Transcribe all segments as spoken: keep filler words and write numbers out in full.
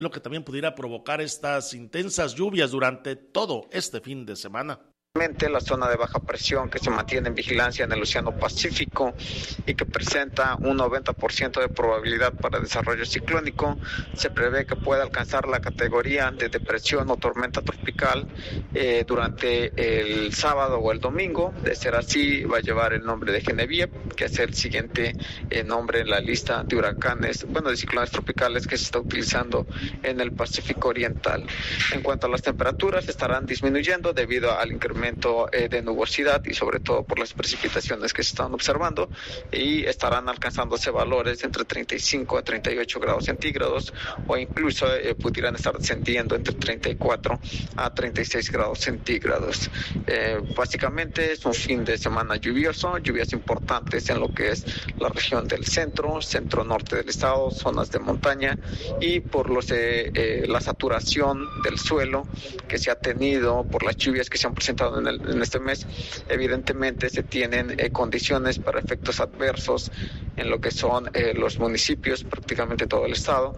lo que también pudiera provocar estas intensas lluvias durante todo este fin de semana. La zona de baja presión que se mantiene en vigilancia en el Océano Pacífico y que presenta un noventa por ciento de probabilidad para desarrollo ciclónico, se prevé que pueda alcanzar la categoría de depresión o tormenta tropical eh, durante el sábado o el domingo. De ser así, va a llevar el nombre de Genevieve, que es el siguiente eh, nombre en la lista de huracanes, bueno, de ciclones tropicales que se está utilizando en el Pacífico Oriental. En cuanto a las temperaturas, estarán disminuyendo debido al incremento de nubosidad y sobre todo por las precipitaciones que se están observando, y estarán alcanzándose valores entre treinta y cinco a treinta y ocho grados centígrados, o incluso eh, pudieran estar descendiendo entre treinta y cuatro a treinta y seis grados centígrados. Eh, básicamente es un fin de semana lluvioso, lluvias importantes en lo que es la región del centro, centro norte del estado, zonas de montaña, y por los eh, eh, la saturación del suelo que se ha tenido por las lluvias que se han presentado En, el, en este mes, evidentemente se tienen eh, condiciones para efectos adversos en lo que son eh, los municipios, prácticamente todo el estado.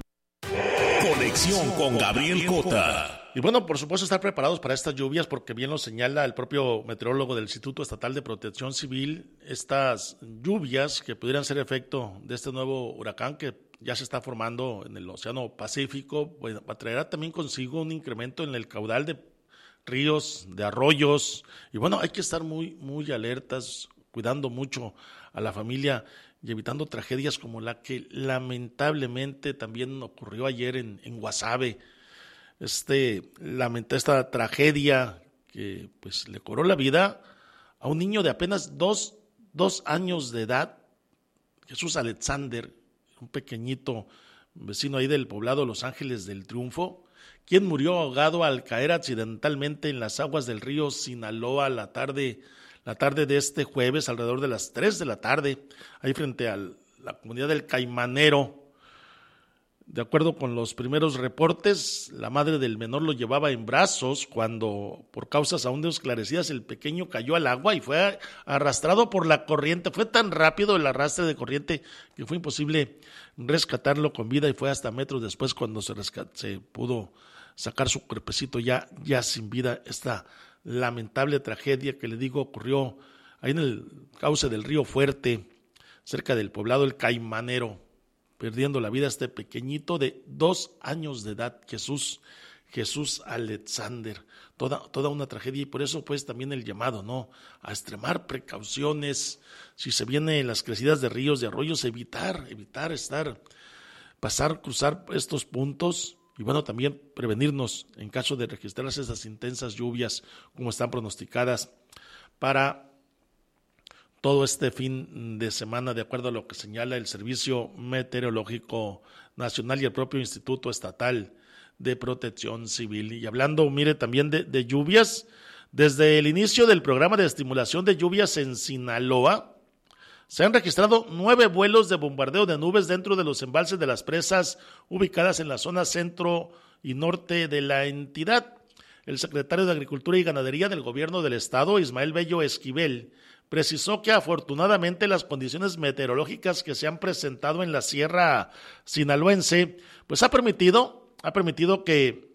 Conexión con Gabriel Cota. Y bueno, por supuesto estar preparados para estas lluvias, porque bien lo señala el propio meteorólogo del Instituto Estatal de Protección Civil, estas lluvias que pudieran ser efecto de este nuevo huracán que ya se está formando en el Océano Pacífico, pues, traerá también consigo un incremento en el caudal de ríos, de arroyos, y bueno, hay que estar muy, muy alertas, cuidando mucho a la familia y evitando tragedias como la que lamentablemente también ocurrió ayer en, en Guasave. Este, lamenta esta tragedia que pues le cobró la vida a un niño de apenas dos, dos años de edad, Jesús Alexander, un pequeñito vecino ahí del poblado Los Ángeles del Triunfo, quien murió ahogado al caer accidentalmente en las aguas del río Sinaloa la tarde, la tarde de este jueves, alrededor de las tres de la tarde, ahí frente a la comunidad del Caimanero. De acuerdo con los primeros reportes, la madre del menor lo llevaba en brazos cuando, por causas aún no esclarecidas, el pequeño cayó al agua y fue arrastrado por la corriente. Fue tan rápido el arrastre de corriente que fue imposible rescatarlo con vida, y fue hasta metros después cuando se, rescat- se pudo sacar su cuerpecito ya, ya sin vida. Esta lamentable tragedia que le digo ocurrió ahí en el cauce del río Fuerte, cerca del poblado El Caimanero, perdiendo la vida este pequeñito de dos años de edad, Jesús, Jesús Alexander. Toda, toda una tragedia, y por eso pues también el llamado, ¿no?, a extremar precauciones. Si se vienen las crecidas de ríos, de arroyos, evitar, evitar estar, pasar, cruzar estos puntos, y bueno, también prevenirnos en caso de registrarse esas intensas lluvias como están pronosticadas para todo este fin de semana, de acuerdo a lo que señala el Servicio Meteorológico Nacional y el propio Instituto Estatal de Protección Civil. Y hablando, mire, también de, de lluvias, desde el inicio del programa de estimulación de lluvias en Sinaloa, se han registrado nueve vuelos de bombardeo de nubes dentro de los embalses de las presas ubicadas en la zona centro y norte de la entidad. El secretario de Agricultura y Ganadería del Gobierno del Estado, Ismael Bello Esquivel, precisó que afortunadamente las condiciones meteorológicas que se han presentado en la sierra sinaloense, pues ha permitido, ha permitido que,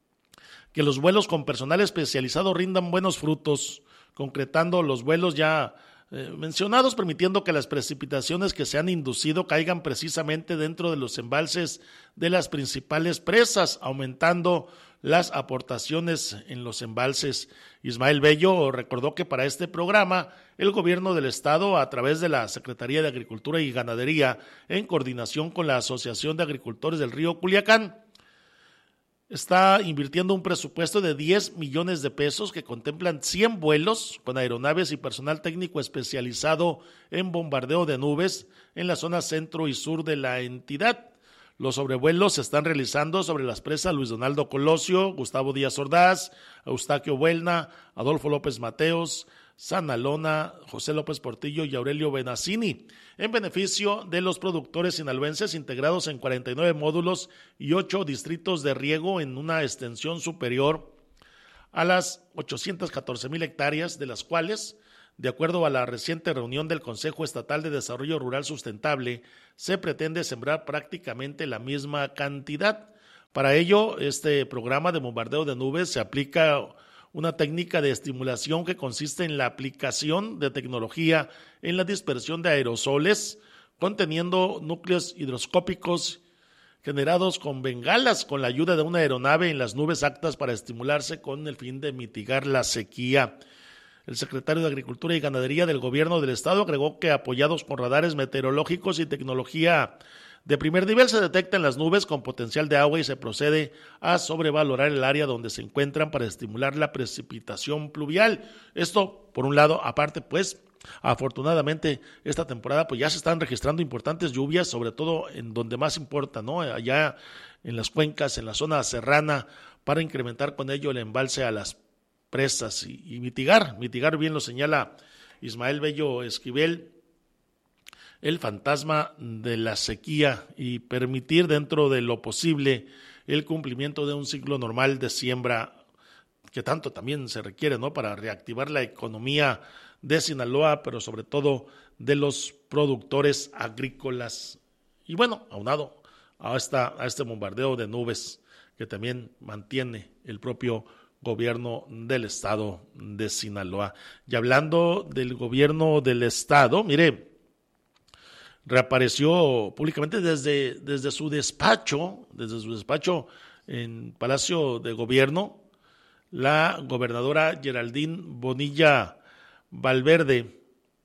que los vuelos con personal especializado rindan buenos frutos, concretando los vuelos ya eh, mencionados, permitiendo que las precipitaciones que se han inducido caigan precisamente dentro de los embalses de las principales presas, aumentando las aportaciones en los embalses. Ismael Bello recordó que para este programa el gobierno del estado, a través de la Secretaría de Agricultura y Ganadería, en coordinación con la Asociación de Agricultores del Río Culiacán, está invirtiendo un presupuesto de diez millones de pesos que contemplan cien vuelos con aeronaves y personal técnico especializado en bombardeo de nubes en la zona centro y sur de la entidad. Los sobrevuelos se están realizando sobre las presas Luis Donaldo Colosio, Gustavo Díaz Ordaz, Eustaquio Buelna, Adolfo López Mateos, Sanalona, José López Portillo y Aurelio Benaccini, en beneficio de los productores sinaloenses integrados en cuarenta y nueve módulos y ocho distritos de riego en una extensión superior a las ochocientas catorce mil hectáreas, de las cuales, de acuerdo a la reciente reunión del Consejo Estatal de Desarrollo Rural Sustentable, se pretende sembrar prácticamente la misma cantidad. Para ello, este programa de bombardeo de nubes se aplica una técnica de estimulación que consiste en la aplicación de tecnología en la dispersión de aerosoles conteniendo núcleos hidroscópicos generados con bengalas con la ayuda de una aeronave en las nubes aptas para estimularse con el fin de mitigar la sequía. El secretario de Agricultura y Ganadería del Gobierno del Estado agregó que apoyados con radares meteorológicos y tecnología de primer nivel se detectan las nubes con potencial de agua y se procede a sobrevalorar el área donde se encuentran para estimular la precipitación pluvial. Esto, por un lado, aparte, pues, afortunadamente, esta temporada pues ya se están registrando importantes lluvias, sobre todo en donde más importa, ¿no? Allá en las cuencas, en la zona serrana, para incrementar con ello el embalse a las presas y, y mitigar, mitigar bien lo señala Ismael Bello Esquivel, el fantasma de la sequía y permitir dentro de lo posible el cumplimiento de un ciclo normal de siembra que tanto también se requiere, ¿no? Para reactivar la economía de Sinaloa, pero sobre todo de los productores agrícolas. Y bueno, aunado a, esta, a este bombardeo de nubes que también mantiene el propio gobierno del estado de Sinaloa. Y hablando del gobierno del estado, mire, reapareció públicamente desde, desde su despacho, desde su despacho en Palacio de Gobierno, la gobernadora Geraldine Bonilla Valverde,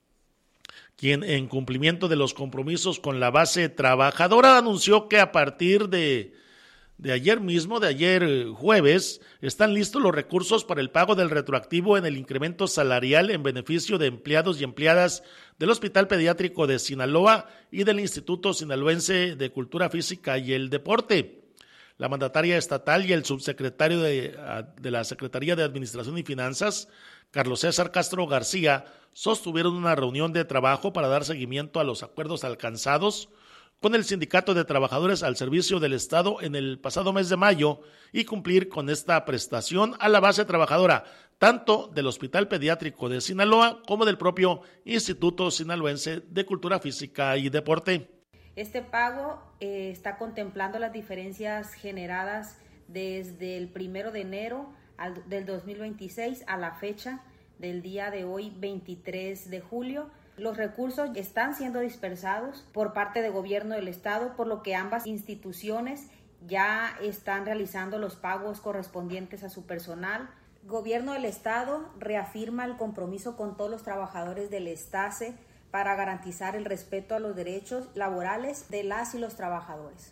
quien en cumplimiento de los compromisos con la base trabajadora anunció que a partir de, de ayer mismo, de ayer jueves, están listos los recursos para el pago del retroactivo en el incremento salarial en beneficio de empleados y empleadas del Hospital Pediátrico de Sinaloa y del Instituto Sinaloense de Cultura Física y el Deporte. La mandataria estatal y el subsecretario de, de la Secretaría de Administración y Finanzas, Carlos César Castro García, sostuvieron una reunión de trabajo para dar seguimiento a los acuerdos alcanzados con el Sindicato de Trabajadores al Servicio del Estado en el pasado mes de mayo y cumplir con esta prestación a la base trabajadora, tanto del Hospital Pediátrico de Sinaloa como del propio Instituto Sinaloense de Cultura Física y Deporte. Este pago eh, está contemplando las diferencias generadas desde el primero de enero al, del dos mil veintiséis a la fecha del día de hoy, veintitrés de julio. Los recursos están siendo dispersados por parte del gobierno del estado, por lo que ambas instituciones ya están realizando los pagos correspondientes a su personal. El gobierno del estado reafirma el compromiso con todos los trabajadores del ESTACE para garantizar el respeto a los derechos laborales de las y los trabajadores.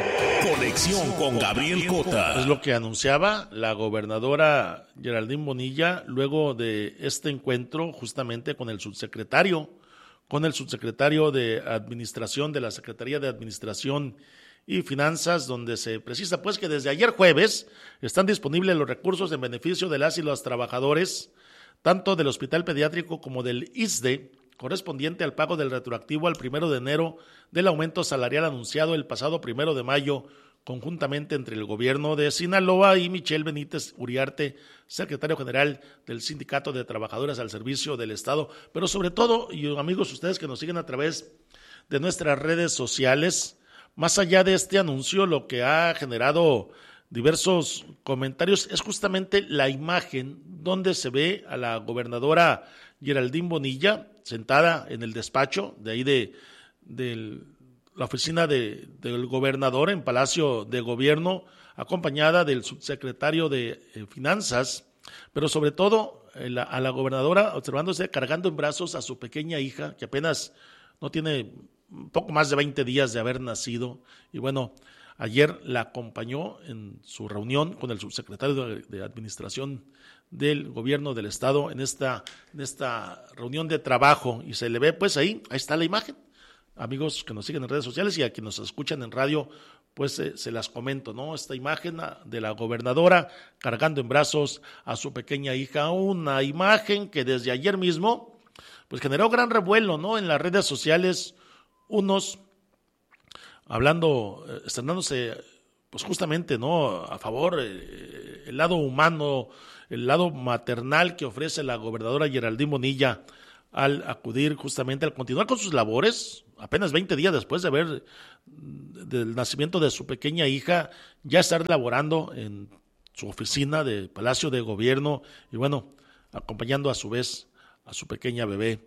Conexión con Gabriel Cota. Es lo que anunciaba la gobernadora Geraldine Bonilla luego de este encuentro justamente con el subsecretario, con el subsecretario de Administración de la Secretaría de Administración y Finanzas, donde se precisa pues que desde ayer jueves están disponibles los recursos en beneficio de las y los trabajadores, tanto del Hospital Pediátrico como del I S S S D, correspondiente al pago del retroactivo al primero de enero del aumento salarial anunciado el pasado primero de mayo, conjuntamente entre el gobierno de Sinaloa y Michelle Benítez Uriarte, secretario general del Sindicato de Trabajadores al Servicio del Estado. Pero sobre todo, y amigos, ustedes que nos siguen a través de nuestras redes sociales, más allá de este anuncio, lo que ha generado diversos comentarios es justamente la imagen donde se ve a la gobernadora Geraldine Bonilla sentada en el despacho de ahí de, de la oficina de, del gobernador en Palacio de Gobierno, acompañada del subsecretario de eh, Finanzas, pero sobre todo eh, la, a la gobernadora observándose cargando en brazos a su pequeña hija, que apenas no tiene poco más de veinte días de haber nacido, y bueno, ayer la acompañó en su reunión con el subsecretario de, de Administración del Gobierno del Estado en esta, en esta reunión de trabajo, y se le ve pues ahí, ahí está la imagen. Amigos que nos siguen en redes sociales y a quienes nos escuchan en radio, pues eh, se las comento, ¿no? Esta imagen de la gobernadora cargando en brazos a su pequeña hija, una imagen que desde ayer mismo pues generó gran revuelo, ¿no? En las redes sociales, unos hablando, eh, estrenándose pues justamente, ¿no? A favor, eh, el lado humano, el lado maternal que ofrece la gobernadora Geraldine Bonilla al acudir justamente, al continuar con sus labores, apenas veinte días después de ver del nacimiento de su pequeña hija, ya estar laborando en su oficina de Palacio de Gobierno y bueno, acompañando a su vez a su pequeña bebé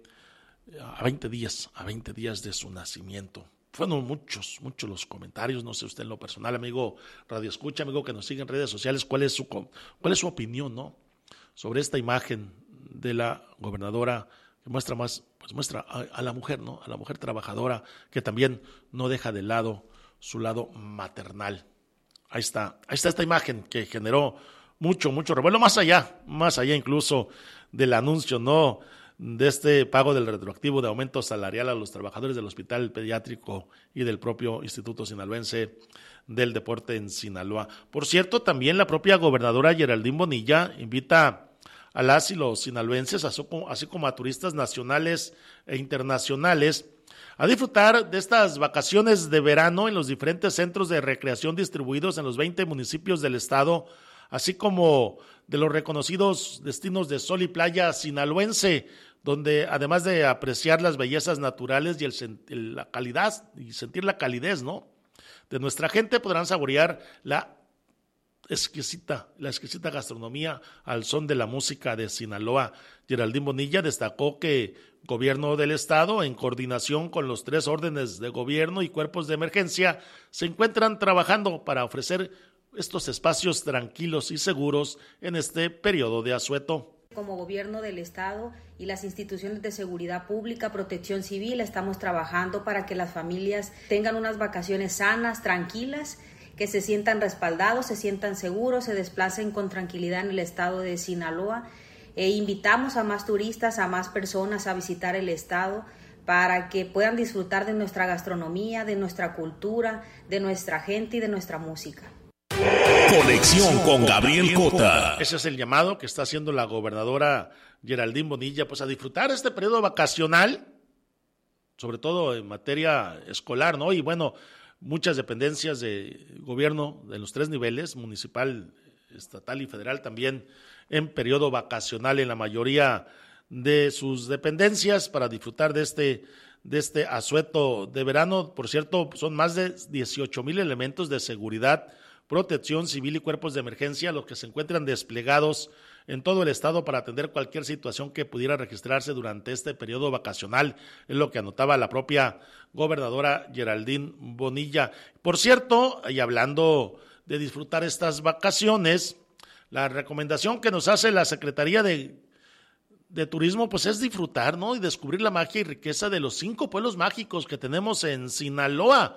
a veinte días, a veinte días de su nacimiento. Fueron muchos, muchos los comentarios, no sé usted en lo personal, amigo Radio Escucha, amigo que nos sigue en redes sociales, cuál es su, cuál es su opinión, ¿no?, sobre esta imagen de la gobernadora que muestra más, pues muestra a, a la mujer, ¿no?, a la mujer trabajadora que también no deja de lado su lado maternal. Ahí está, ahí está esta imagen que generó mucho, mucho revuelo, más allá, más allá incluso del anuncio, ¿no?, de este pago del retroactivo de aumento salarial a los trabajadores del Hospital Pediátrico y del propio Instituto Sinaloense del Deporte en Sinaloa. Por cierto, también la propia gobernadora Geraldine Bonilla invita a las y los sinaloenses, así como a turistas nacionales e internacionales, a disfrutar de estas vacaciones de verano en los diferentes centros de recreación distribuidos en los veinte municipios del estado, así como de los reconocidos destinos de sol y playa sinaloense, donde además de apreciar las bellezas naturales y el, la calidad y sentir la calidez, ¿no?, de nuestra gente, podrán saborear la exquisita, la exquisita gastronomía al son de la música de Sinaloa. Geraldine Bonilla destacó que Gobierno del Estado, en coordinación con los tres órdenes de gobierno y cuerpos de emergencia, se encuentran trabajando para ofrecer estos espacios tranquilos y seguros en este periodo de asueto. Como Gobierno del Estado y las instituciones de seguridad pública, protección civil, estamos trabajando para que las familias tengan unas vacaciones sanas, tranquilas, que se sientan respaldados, se sientan seguros, se desplacen con tranquilidad en el estado de Sinaloa. E invitamos a más turistas, a más personas a visitar el estado para que puedan disfrutar de nuestra gastronomía, de nuestra cultura, de nuestra gente y de nuestra música. Conexión con Gabriel Cota. Ese es el llamado que está haciendo la gobernadora Geraldine Bonilla, pues a disfrutar este periodo vacacional, sobre todo en materia escolar, ¿no? Y bueno, muchas dependencias de gobierno de los tres niveles, municipal, estatal y federal, también en periodo vacacional en la mayoría de sus dependencias para disfrutar de este, de este asueto de verano. Por cierto, son más de dieciocho mil elementos de seguridad, protección civil y cuerpos de emergencia los que se encuentran desplegados en todo el estado para atender cualquier situación que pudiera registrarse durante este periodo vacacional, es lo que anotaba la propia gobernadora Geraldine Bonilla. Por cierto, y hablando de disfrutar estas vacaciones, la recomendación que nos hace la Secretaría de, de Turismo, pues es disfrutar, ¿no?, y descubrir la magia y riqueza de los cinco pueblos mágicos que tenemos en Sinaloa,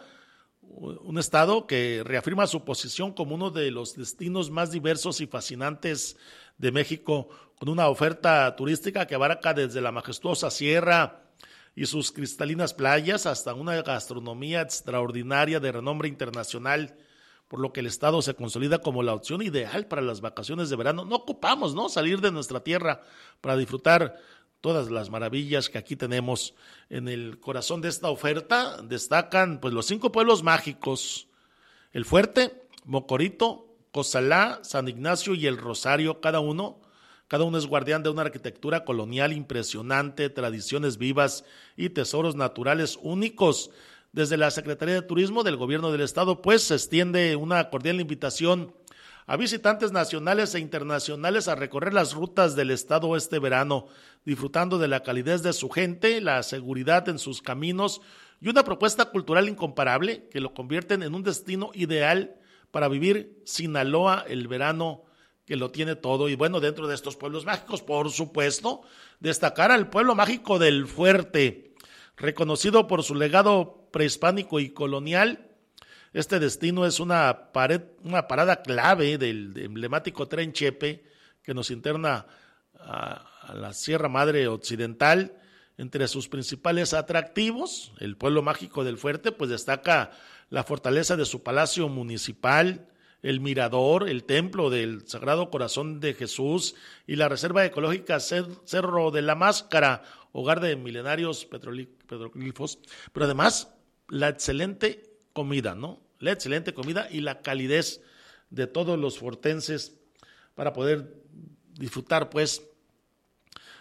un estado que reafirma su posición como uno de los destinos más diversos y fascinantes de México, con una oferta turística que abarca desde la majestuosa sierra y sus cristalinas playas hasta una gastronomía extraordinaria de renombre internacional, por lo que el estado se consolida como la opción ideal para las vacaciones de verano. No ocupamos, ¿no?, salir de nuestra tierra para disfrutar todas las maravillas que aquí tenemos. En el corazón de esta oferta destacan pues los cinco pueblos mágicos: El Fuerte, Mocorito, Cozalá, San Ignacio y El Rosario. Cada uno, cada uno es guardián de una arquitectura colonial impresionante, tradiciones vivas y tesoros naturales únicos. Desde la Secretaría de Turismo del Gobierno del Estado, pues se extiende una cordial invitación a visitantes nacionales e internacionales a recorrer las rutas del estado este verano, disfrutando de la calidez de su gente, la seguridad en sus caminos y una propuesta cultural incomparable que lo convierten en un destino ideal para vivir Sinaloa el verano, que lo tiene todo. Y bueno, dentro de estos pueblos mágicos, por supuesto, destacar al pueblo mágico del Fuerte, reconocido por su legado prehispánico y colonial. Este destino es una, pared, una parada clave del emblemático tren Chepe que nos interna a, a la Sierra Madre Occidental. Entre sus principales atractivos, el pueblo mágico del Fuerte, pues destaca la fortaleza de su palacio municipal, el mirador, el templo del Sagrado Corazón de Jesús y la reserva ecológica Cerro de la Máscara, hogar de milenarios petroglifos, pero además la excelente comida, ¿no? La excelente comida y la calidez de todos los fortenses para poder disfrutar, pues,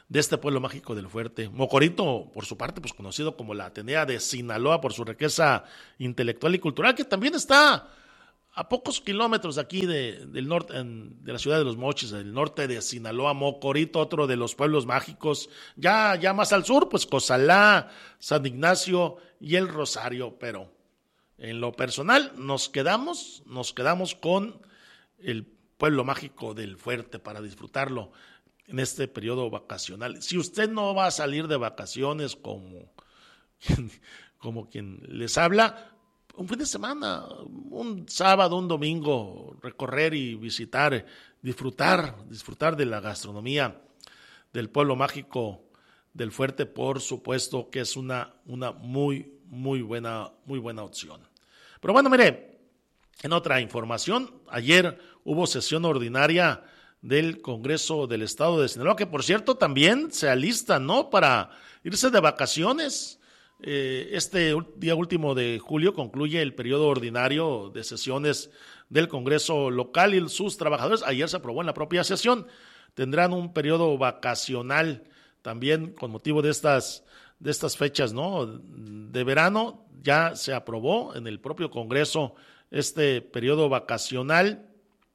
de este pueblo mágico del Fuerte. Mocorito, por su parte, pues conocido como la Atenea de Sinaloa por su riqueza intelectual y cultural, que también está a pocos kilómetros de aquí de, del norte, en, de la ciudad de Los Mochis, del norte de Sinaloa. Mocorito, otro de los pueblos mágicos. Ya, ya más al sur, pues Cozalá, San Ignacio y El Rosario, pero en lo personal nos quedamos, nos quedamos con el pueblo mágico del Fuerte para disfrutarlo en este periodo vacacional. Si usted no va a salir de vacaciones como quien, como quien les habla, un fin de semana, un sábado, un domingo, recorrer y visitar, disfrutar, disfrutar de la gastronomía del pueblo mágico del Fuerte, por supuesto que es una, una muy, muy buena, muy buena opción. Pero bueno, mire, en otra información, ayer hubo sesión ordinaria del Congreso del Estado de Sinaloa, que por cierto también se alista, ¿no?, para irse de vacaciones. Eh, este día último de julio concluye el periodo ordinario de sesiones del Congreso local y sus trabajadores, ayer se aprobó en la propia sesión, tendrán un periodo vacacional también con motivo de estas, de estas fechas, ¿no?, de verano. Ya se aprobó en el propio Congreso este periodo vacacional,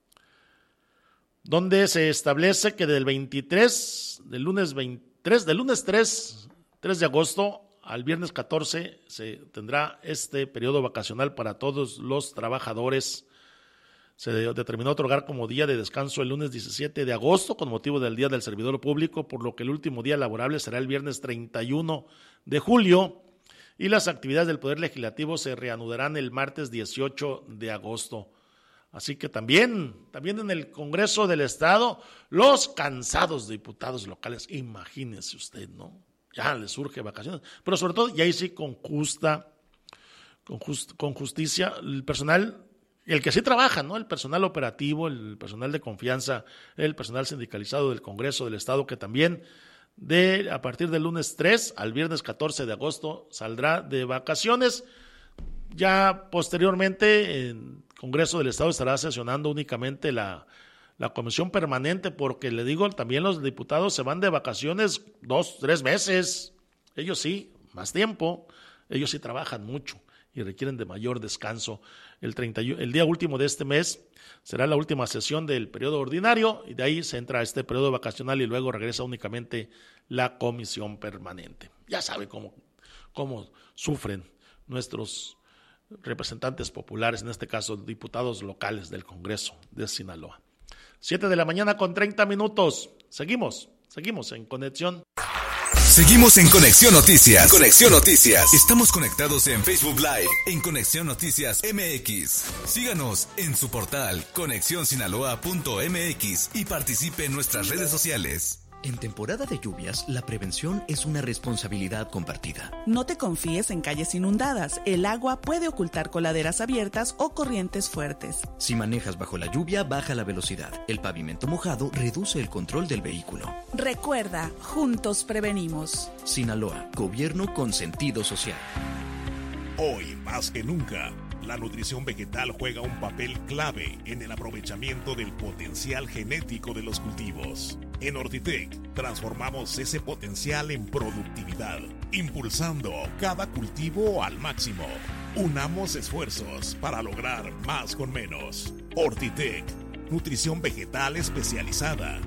donde se establece que del veintitrés, del lunes veintitrés, del lunes tres, tres de agosto al viernes catorce se tendrá este periodo vacacional para todos los trabajadores. Se determinó otorgar como día de descanso el lunes diecisiete de agosto con motivo del Día del Servidor Público, por lo que el último día laborable será el viernes treinta y uno de julio y las actividades del Poder Legislativo se reanudarán el martes dieciocho de agosto. Así que también, también en el Congreso del Estado, los cansados diputados locales, imagínese usted, ¿no? Ya les surge vacaciones, pero sobre todo, y ahí sí con justa, con, just, con justicia, el personal, el que sí trabaja, ¿no? El personal operativo, el personal de confianza, el personal sindicalizado del Congreso del Estado, que también de a partir del lunes tres al viernes catorce de agosto saldrá de vacaciones. Ya posteriormente, en Congreso del Estado estará sesionando únicamente la, la comisión permanente, porque le digo, también los diputados se van de vacaciones dos, tres meses. Ellos sí, más tiempo. Ellos sí trabajan mucho y requieren de mayor descanso. El, treinta, el día último de este mes será la última sesión del periodo ordinario y de ahí se entra a este periodo vacacional y luego regresa únicamente la comisión permanente. Ya sabe cómo, cómo sufren nuestros representantes populares, en este caso diputados locales del Congreso de Sinaloa. Siete de la mañana con treinta minutos. Seguimos, seguimos en conexión. Seguimos en Conexión Noticias. Conexión Noticias. Estamos conectados en Facebook Live en Conexión Noticias M X. Síganos en su portal conexión sinaloa punto m x y participe en nuestras redes sociales. En temporada de lluvias, la prevención es una responsabilidad compartida. No te confíes en calles inundadas. El agua puede ocultar coladeras abiertas o corrientes fuertes. Si manejas bajo la lluvia, baja la velocidad. El pavimento mojado reduce el control del vehículo. Recuerda, juntos prevenimos. Sinaloa, gobierno con sentido social. Hoy más que nunca, la nutrición vegetal juega un papel clave en el aprovechamiento del potencial genético de los cultivos. En Ortitec transformamos ese potencial en productividad, impulsando cada cultivo al máximo. Unamos esfuerzos para lograr más con menos. Ortitec, nutrición vegetal especializada.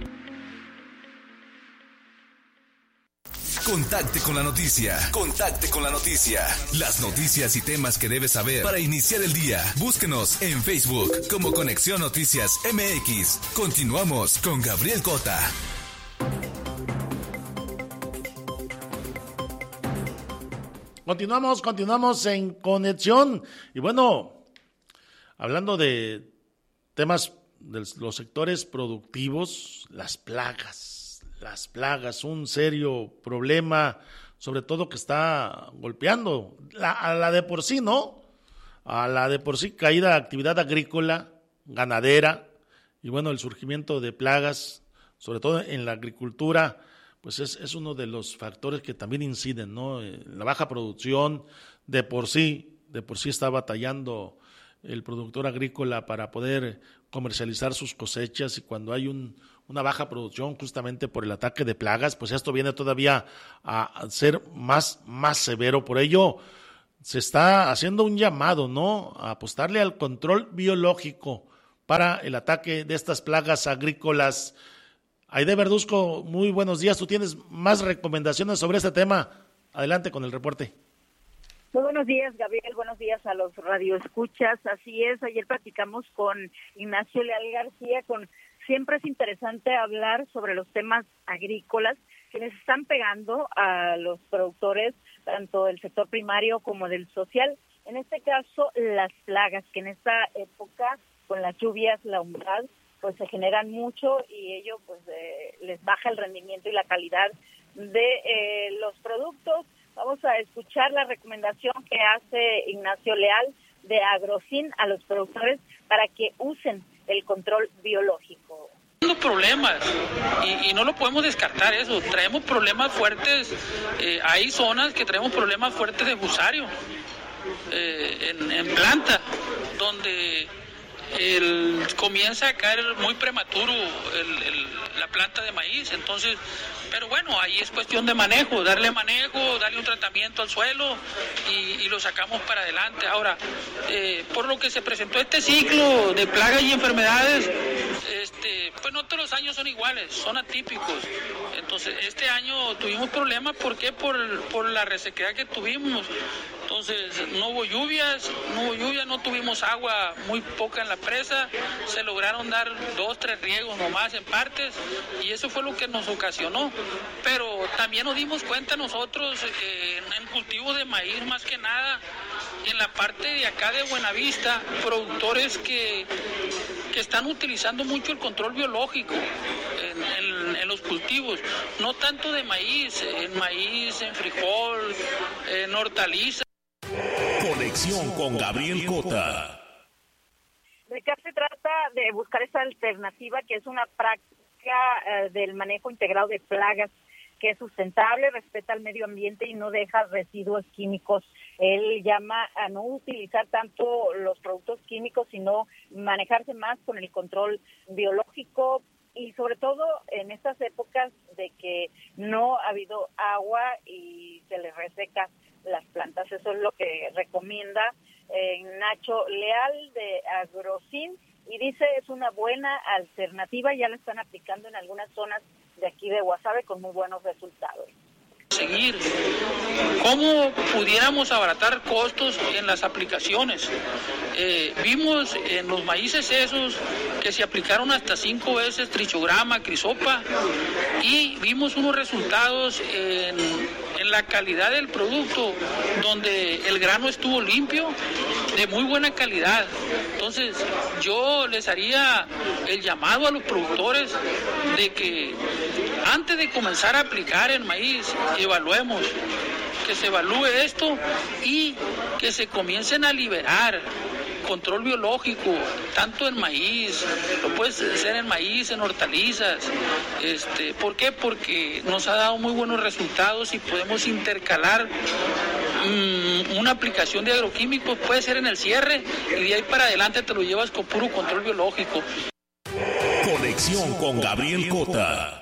Contacte con la noticia. Contacte con la noticia. Las noticias y temas que debes saber para iniciar el día. Búsquenos en Facebook como Conexión Noticias M X. Continuamos con Gabriel Cota. Continuamos, continuamos en conexión. Y bueno, hablando de temas de los sectores productivos, las plagas. Las plagas, un serio problema, sobre todo que está golpeando la, a la de por sí, ¿no? A la de por sí caída actividad agrícola, ganadera, y bueno, el surgimiento de plagas, sobre todo en la agricultura, pues es, es uno de los factores que también inciden, ¿no? La baja producción, de por sí, de por sí está batallando el productor agrícola para poder comercializar sus cosechas, y cuando hay un una baja producción justamente por el ataque de plagas, pues esto viene todavía a ser más, más severo. Por ello, se está haciendo un llamado, ¿no?, a apostarle al control biológico para el ataque de estas plagas agrícolas. Aide Verduzco, muy buenos días. Tú tienes más recomendaciones sobre este tema. Adelante con el reporte. Muy buenos días, Gabriel. Buenos días a los radioescuchas. Así es, ayer platicamos con Ignacio Leal García. Con Siempre es interesante hablar sobre los temas agrícolas que les están pegando a los productores, tanto del sector primario como del social. En este caso, las plagas, que en esta época, con las lluvias, la humedad, pues se generan mucho y ello pues eh, les baja el rendimiento y la calidad de eh, los productos. Vamos a escuchar la recomendación que hace Ignacio Leal de Agrocin a los productores para que usen el control biológico. Problemas y, y no lo podemos descartar eso. Traemos problemas fuertes, eh, hay zonas que traemos problemas fuertes de gusario eh, en, en planta, donde el, comienza a caer muy prematuro el, el, la planta de maíz. Entonces, pero bueno, ahí es cuestión de manejo, darle manejo, darle un tratamiento al suelo y, y lo sacamos para adelante. Ahora, eh, por lo que se presentó este ciclo de plagas y enfermedades, este, pues no todos los años son iguales, son atípicos. Entonces, este año tuvimos problemas, ¿por qué? Por, por la resequedad que tuvimos. Entonces, no hubo lluvias, no hubo lluvias, no tuvimos agua, muy poca en la presa, se lograron dar dos, tres riegos nomás en partes, y eso fue lo que nos ocasionó. Pero también nos dimos cuenta nosotros eh, en cultivos de maíz, más que nada, en la parte de acá de Buenavista, productores que, que están utilizando mucho el control biológico en, en, en los cultivos, no tanto de maíz, en maíz, en frijol, en hortalizas. Conexión con Gabriel Cota. ¿De qué se trata? De buscar esa alternativa que es una práctica eh, del manejo integrado de plagas, que es sustentable, respeta el medio ambiente y no deja residuos químicos. Él llama a no utilizar tanto los productos químicos, sino manejarse más con el control biológico y sobre todo en estas épocas de que no ha habido agua y se les reseca las plantas. Eso es lo que recomienda eh, Nacho Leal de Agrocin y dice es una buena alternativa, ya la están aplicando en algunas zonas de aquí de Guasave con muy buenos resultados. Seguir, cómo pudiéramos abaratar costos en las aplicaciones. Eh, vimos en los maíces esos que se aplicaron hasta cinco veces trichograma, crisopa, y vimos unos resultados en, en la calidad del producto, donde el grano estuvo limpio, de muy buena calidad. Entonces, yo les haría el llamado a los productores de que antes de comenzar a aplicar en maíz, evaluemos, que se evalúe esto y que se comiencen a liberar control biológico, tanto en maíz, lo puede ser en maíz, en hortalizas. Este, ¿por qué? Porque nos ha dado muy buenos resultados y podemos intercalar mmm, una aplicación de agroquímicos, puede ser en el cierre y de ahí para adelante te lo llevas con puro control biológico. Conexión con Gabriel Cota.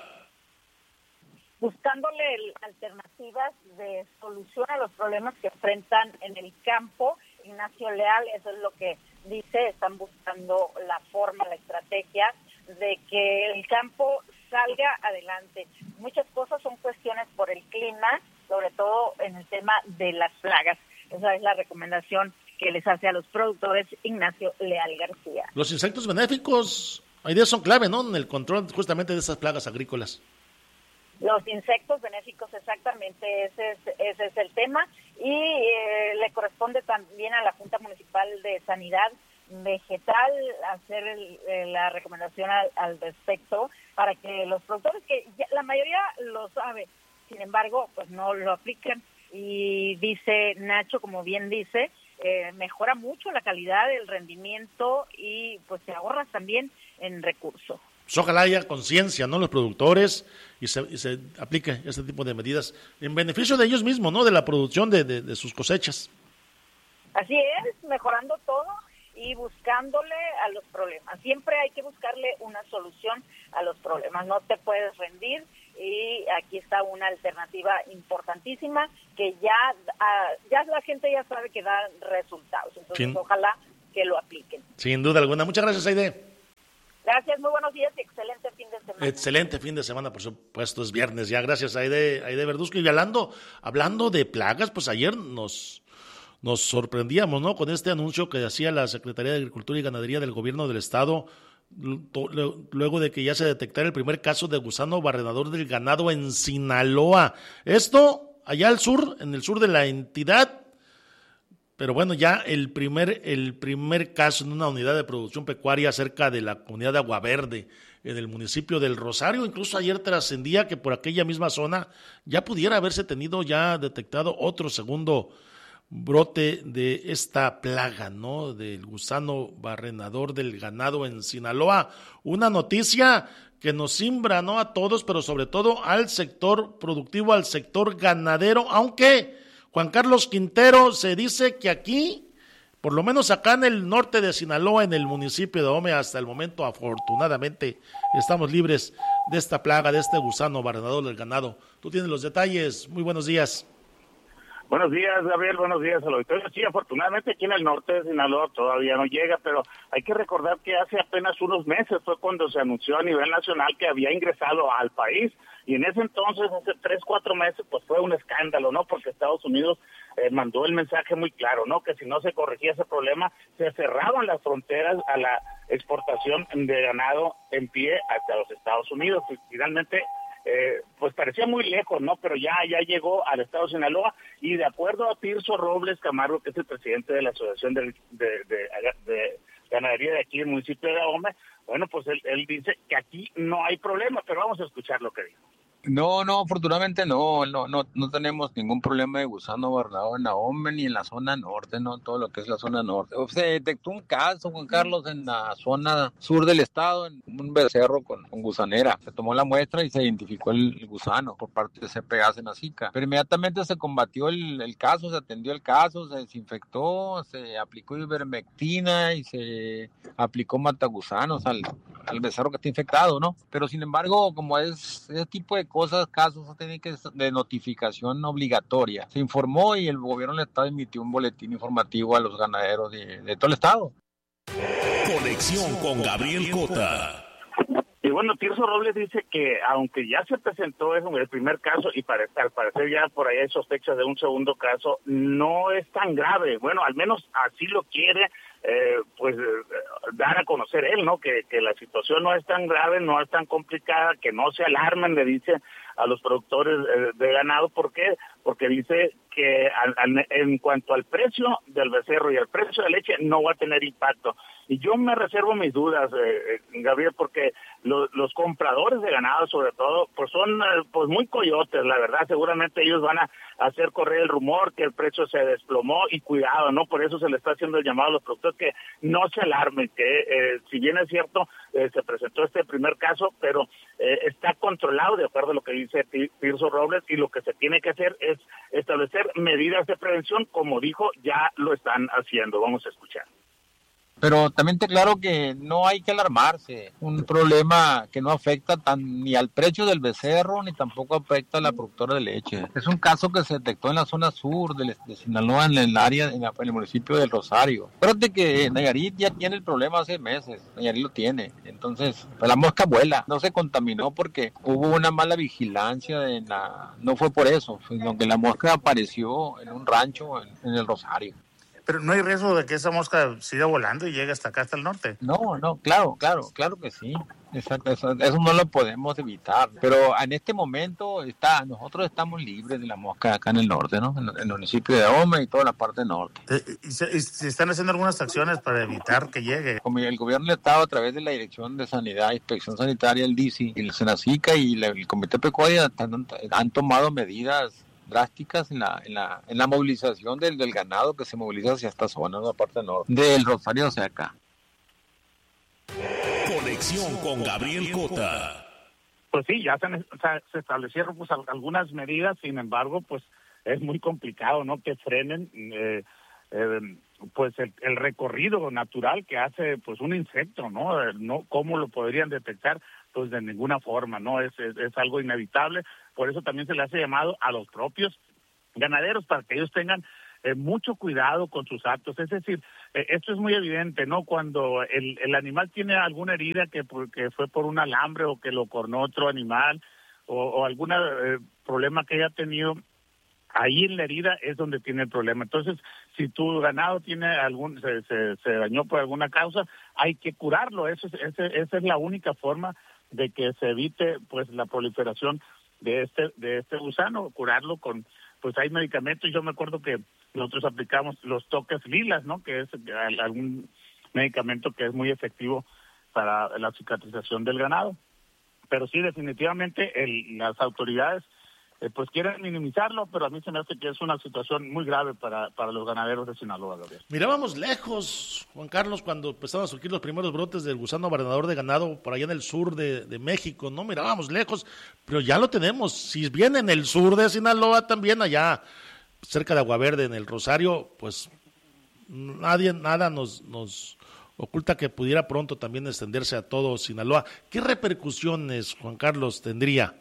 Buscándole alternativas de solución a los problemas que enfrentan en el campo. Ignacio Leal, eso es lo que dice, están buscando la forma, la estrategia de que el campo salga adelante. Muchas cosas son cuestiones por el clima, sobre todo en el tema de las plagas. Esa es la recomendación que les hace a los productores Ignacio Leal García. Los insectos benéficos, hay días son clave, ¿no?, en el control justamente de esas plagas agrícolas. Los insectos benéficos, exactamente, ese es, ese es el tema, y eh, le corresponde también a la Junta Municipal de Sanidad Vegetal hacer el, eh, la recomendación al, al respecto para que los productores, que ya, la mayoría lo sabe, sin embargo, pues no lo aplican, y dice Nacho, como bien dice, eh, mejora mucho la calidad del rendimiento y pues se ahorra también en recursos. Pues ojalá haya conciencia, ¿no?, los productores y se, y se aplique este tipo de medidas en beneficio de ellos mismos, ¿no?, de la producción de, de, de sus cosechas. Así es, mejorando todo y buscándole a los problemas. Siempre hay que buscarle una solución a los problemas, no te puedes rendir, y aquí está una alternativa importantísima que ya, uh, ya la gente ya sabe que da resultados, entonces Sin... ojalá que lo apliquen. Sin duda alguna. Muchas gracias, Aide. Gracias, muy buenos días y excelente fin de semana. Excelente fin de semana, por supuesto, es viernes ya. Gracias, Aide, Aide Verduzco. Y hablando, hablando de plagas, pues ayer nos, nos sorprendíamos, ¿no? Con este anuncio que hacía la Secretaría de Agricultura y Ganadería del Gobierno del Estado, luego de que ya se detectara el primer caso de gusano barrenador del ganado en Sinaloa. Esto allá al sur, en el sur de la entidad. Pero bueno, ya el primer, el primer caso en una unidad de producción pecuaria cerca de la comunidad de Agua Verde, en el municipio del Rosario. Incluso ayer trascendía que por aquella misma zona ya pudiera haberse tenido ya detectado otro segundo brote de esta plaga, ¿no? Del gusano barrenador del ganado en Sinaloa. Una noticia que nos simbra, ¿no? A todos, pero sobre todo al sector productivo, al sector ganadero, aunque Juan Carlos Quintero, se dice que aquí, por lo menos acá en el norte de Sinaloa, en el municipio de Ome, hasta el momento, afortunadamente, estamos libres de esta plaga, de este gusano barrenador del ganado. Tú tienes los detalles. Muy buenos días. Buenos días, Gabriel. Buenos días al auditorio. Sí, afortunadamente aquí en el norte de Sinaloa todavía no llega, pero hay que recordar que hace apenas unos meses fue cuando se anunció a nivel nacional que había ingresado al país. Y en ese entonces, hace tres, cuatro meses, pues fue un escándalo, ¿no? Porque Estados Unidos eh, mandó el mensaje muy claro, ¿no? Que si no se corregía ese problema, se cerraban las fronteras a la exportación de ganado en pie hacia los Estados Unidos. Y finalmente, eh, pues parecía muy lejos, ¿no? Pero ya, ya llegó al estado de Sinaloa, y de acuerdo a Tirso Robles Camargo, que es el presidente de la Asociación de, de, de, de Ganadería de aquí, el municipio de Ahome, bueno, pues él, él dice que aquí no hay problema, pero vamos a escuchar lo que dijo. No, no, afortunadamente no, no, no, no tenemos ningún problema de gusano barrenador en Ahome ni en la zona norte, no, todo lo que es la zona norte. Se detectó un caso, Juan Carlos, en la zona sur del estado, en un becerro con, con gusanera. Se tomó la muestra y se identificó el, el gusano por parte de C P A Senacica. Pero inmediatamente se combatió el, el caso, se atendió el caso, se desinfectó, se aplicó ivermectina y se aplicó matagusanos al, al becerro que está infectado, ¿no? Pero sin embargo, como es ese tipo de cosas, casos tienen que de notificación obligatoria. Se informó y el gobierno del estado emitió un boletín informativo a los ganaderos de, de todo el estado. Conexión con Gabriel Cota. Y bueno, Tirso Robles dice que aunque ya se presentó eso, el primer caso, y para, al parecer ya por ahí hay sospechas de un segundo caso, no es tan grave. Bueno, al menos así lo quiere eh, pues eh, dar a conocer él, ¿no? Que, que la situación no es tan grave, no es tan complicada, que no se alarmen, le dice a los productores eh, de ganado. ¿Por qué? Porque dice que al, al, en cuanto al precio del becerro y al precio de leche no va a tener impacto. Y yo me reservo mis dudas, eh, Gabriel, porque lo, los compradores de ganado, sobre todo, pues son eh, pues muy coyotes, la verdad. Seguramente ellos van a hacer correr el rumor que el precio se desplomó, y cuidado, ¿no? Por eso se le está haciendo el llamado a los productores que no se alarmen, que eh, si bien es cierto, eh, se presentó este primer caso, pero eh, está controlado de acuerdo a lo que dice Tirso Robles, y lo que se tiene que hacer es establecer medidas de prevención, como dijo, ya lo están haciendo. Vamos a escuchar. Pero también te aclaro que no hay que alarmarse. Un problema que no afecta tan, ni al precio del becerro, ni tampoco afecta a la productora de leche. Es un caso que se detectó en la zona sur de, de Sinaloa, en el área, en, la, en el municipio del Rosario. Fíjate que Nayarit ya tiene el problema hace meses. Nayarit lo tiene. Entonces, pues la mosca vuela. No se contaminó porque hubo una mala vigilancia. En la, no fue por eso, sino que la mosca apareció en un rancho en, en el Rosario. Pero no hay riesgo de que esa mosca siga volando y llegue hasta acá, hasta el norte. No, no, claro, claro, claro que sí. Exacto, eso, eso no lo podemos evitar. Pero en este momento está, nosotros estamos libres de la mosca acá en el norte, ¿no? En, en el municipio de Ahome y toda la parte norte. Eh, ¿Y se, y se están haciendo algunas acciones para evitar que llegue? Como el gobierno del estado, a través de la Dirección de Sanidad, Inspección Sanitaria, el D I C I, el Senacica y la, el Comité Pecuario han, han tomado medidas drásticas en la, en la, en la movilización del, del ganado que se moviliza hacia esta zona, la parte norte, del Rosario hacia acá. Conexión con Gabriel Cota. Pues sí, ya se, o sea, se establecieron pues algunas medidas, sin embargo, pues es muy complicado, ¿no? Que frenen eh, eh, pues el, el recorrido natural que hace pues un insecto, ¿no? No, ¿cómo lo podrían detectar? Pues de ninguna forma, ¿no? Es, es, es algo inevitable, por eso también se le hace llamado a los propios ganaderos para que ellos tengan eh, mucho cuidado con sus actos. Es decir, eh, esto es muy evidente, ¿no? Cuando el, el animal tiene alguna herida que, que fue por un alambre o que lo cornó otro animal o, o algún eh, problema que haya tenido, ahí en la herida es donde tiene el problema. Entonces, si tu ganado tiene algún se, se, se dañó por alguna causa, hay que curarlo. Eso es, ese, esa es la única forma de que se evite pues la proliferación de este de este gusano, curarlo con, pues hay medicamentos. Yo me acuerdo que nosotros aplicamos los toques lilas, ¿no? Que es algún medicamento que es muy efectivo para la cicatrización del ganado. Pero sí, definitivamente el, las autoridades Eh, pues quieren minimizarlo, pero a mí se me hace que es una situación muy grave para, para los ganaderos de Sinaloa, Gabriel. Mirábamos lejos, Juan Carlos, cuando empezaron a surgir los primeros brotes del gusano barrenador de ganado por allá en el sur de, de México, no mirábamos lejos, pero ya lo tenemos. Si viene en el sur de Sinaloa, también allá cerca de Agua Verde, en el Rosario, pues nadie, nada nos, nos oculta que pudiera pronto también extenderse a todo Sinaloa. ¿Qué repercusiones, Juan Carlos, tendría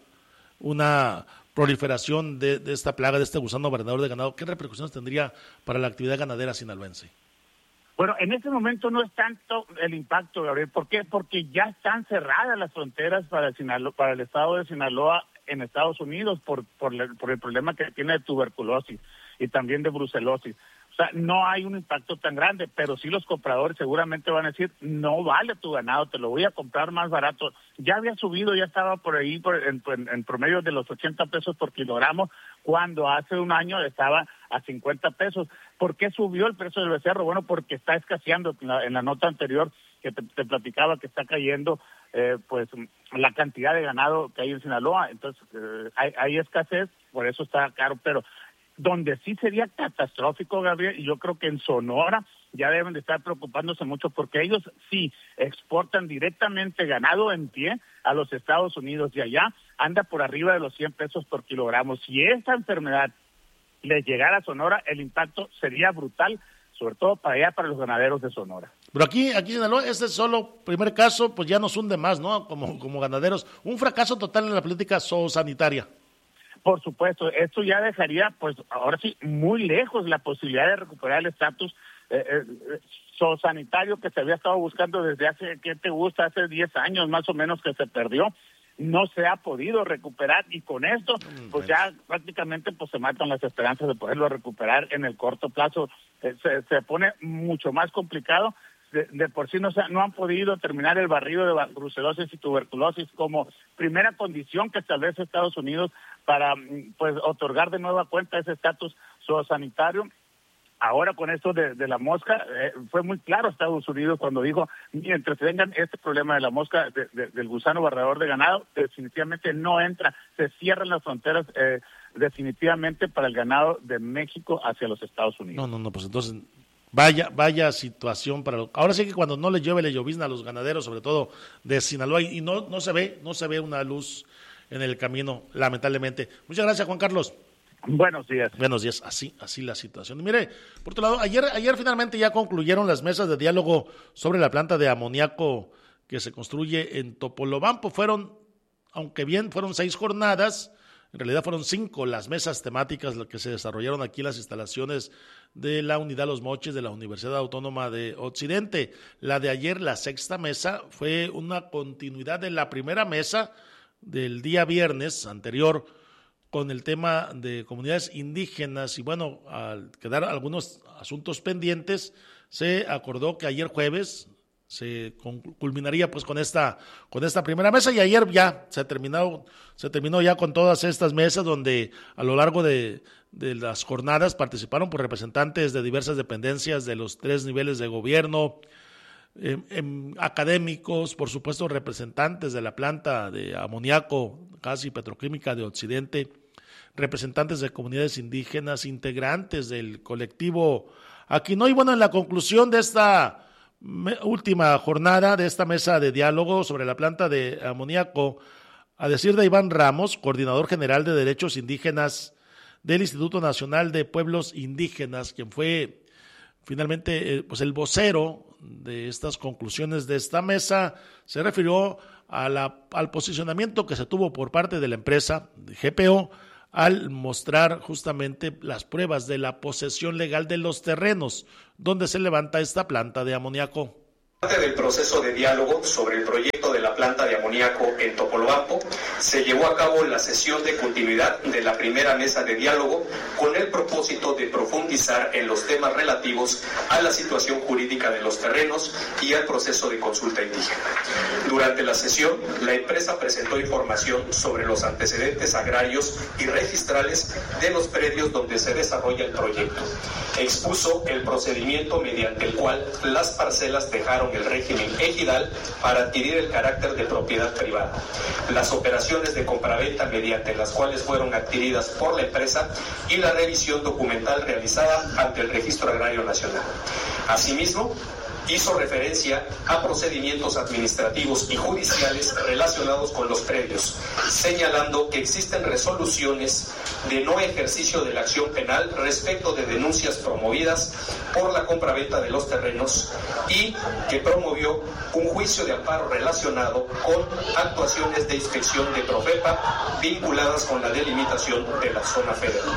una proliferación de, de esta plaga, de este gusano barrenador de ganado? ¿Qué repercusiones tendría para la actividad ganadera sinaloense? Bueno, en este momento no es tanto el impacto, Gabriel. ¿Por qué? Porque ya están cerradas las fronteras para el, Sinaloa, para el estado de Sinaloa en Estados Unidos por, por, el, por el problema que tiene de tuberculosis y también de brucelosis. O sea, no hay un impacto tan grande, pero sí los compradores seguramente van a decir, no vale tu ganado, te lo voy a comprar más barato. Ya había subido, ya estaba por ahí por, en, en, en promedio de los ochenta pesos por kilogramo, cuando hace un año estaba a cincuenta pesos. ¿Por qué subió el precio del becerro? Bueno, porque está escaseando. En la, en la nota anterior que te, te platicaba que está cayendo eh, pues la cantidad de ganado que hay en Sinaloa. Entonces eh, hay, hay escasez, por eso está caro, pero donde sí sería catastrófico, Gabriel, y yo creo que en Sonora ya deben de estar preocupándose mucho porque ellos sí exportan directamente ganado en pie a los Estados Unidos y allá anda por arriba de los cien pesos por kilogramo. Si esta enfermedad les llegara a Sonora, el impacto sería brutal, sobre todo para allá, para los ganaderos de Sonora. Pero aquí, aquí en Sinaloa, este es solo primer caso, pues ya nos hunde más, ¿no? Como, como ganaderos. Un fracaso total en la política zoosanitaria. Por supuesto, esto ya dejaría, pues ahora sí, muy lejos la posibilidad de recuperar el estatus eh, eh, zoosanitario que se había estado buscando desde hace, ¿qué te gusta? Hace diez años más o menos que se perdió. No se ha podido recuperar y con esto, pues ya prácticamente pues se matan las esperanzas de poderlo recuperar en el corto plazo. Eh, se, se pone mucho más complicado. De, de por sí no, se, no han podido terminar el barrido de brucelosis y tuberculosis como primera condición que establece Estados Unidos para pues otorgar de nueva cuenta ese estatus zoosanitario. Ahora con esto de, de la mosca, eh, fue muy claro Estados Unidos cuando dijo, mientras tengan este problema de la mosca, de, de, del gusano barredor de ganado, definitivamente no entra, se cierran las fronteras eh, definitivamente para el ganado de México hacia los Estados Unidos. No, no, no, pues entonces... Vaya, vaya situación para los... Ahora sí que cuando no le llueve, le llovizna a los ganaderos, sobre todo de Sinaloa, y no, no se ve, no se ve una luz en el camino, lamentablemente. Muchas gracias, Juan Carlos. Buenos días. Buenos días, así, así la situación. Y mire, por otro lado, ayer, ayer finalmente ya concluyeron las mesas de diálogo sobre la planta de amoníaco que se construye en Topolobampo. Fueron, aunque bien fueron seis jornadas, en realidad fueron cinco las mesas temáticas las que se desarrollaron aquí en las instalaciones de la Unidad Los Mochis de la Universidad Autónoma de Occidente. La de ayer, la sexta mesa, fue una continuidad de la primera mesa del día viernes anterior con el tema de comunidades indígenas y bueno, al quedar algunos asuntos pendientes, se acordó que ayer jueves se culminaría pues con esta con esta primera mesa y ayer ya se terminó se terminó ya con todas estas mesas donde a lo largo de, de las jornadas participaron por representantes de diversas dependencias de los tres niveles de gobierno, eh, eh, académicos, por supuesto representantes de la planta de amoníaco, gas y petroquímica de Occidente, representantes de comunidades indígenas, integrantes del colectivo Aquino. Y bueno, en la conclusión de esta última jornada de esta mesa de diálogo sobre la planta de amoníaco, a decir de Iván Ramos, coordinador general de derechos indígenas del Instituto Nacional de Pueblos Indígenas, quien fue finalmente, eh, pues el vocero de estas conclusiones de esta mesa se refirió a la, al posicionamiento que se tuvo por parte de la empresa de G P O al mostrar justamente las pruebas de la posesión legal de los terrenos donde se levanta esta planta de amoníaco. Parte del proceso de diálogo sobre el proyecto de la planta de amoníaco en Topolobampo, se llevó a cabo la sesión de continuidad de la primera mesa de diálogo con el propósito de profundizar en los temas relativos a la situación jurídica de los terrenos y al proceso de consulta indígena. Durante la sesión, la empresa presentó información sobre los antecedentes agrarios y registrales de los predios donde se desarrolla el proyecto. Expuso el procedimiento mediante el cual las parcelas dejaron el régimen ejidal para adquirir el carácter de propiedad privada, las operaciones de compraventa mediante las cuales fueron adquiridas por la empresa y la revisión documental realizada ante el Registro Agrario Nacional. Asimismo, hizo referencia a procedimientos administrativos y judiciales relacionados con los predios, señalando que existen resoluciones de no ejercicio de la acción penal respecto de denuncias promovidas por la compraventa de los terrenos y que promovió un juicio de amparo relacionado con actuaciones de inspección de Profepa vinculadas con la delimitación de la zona federal.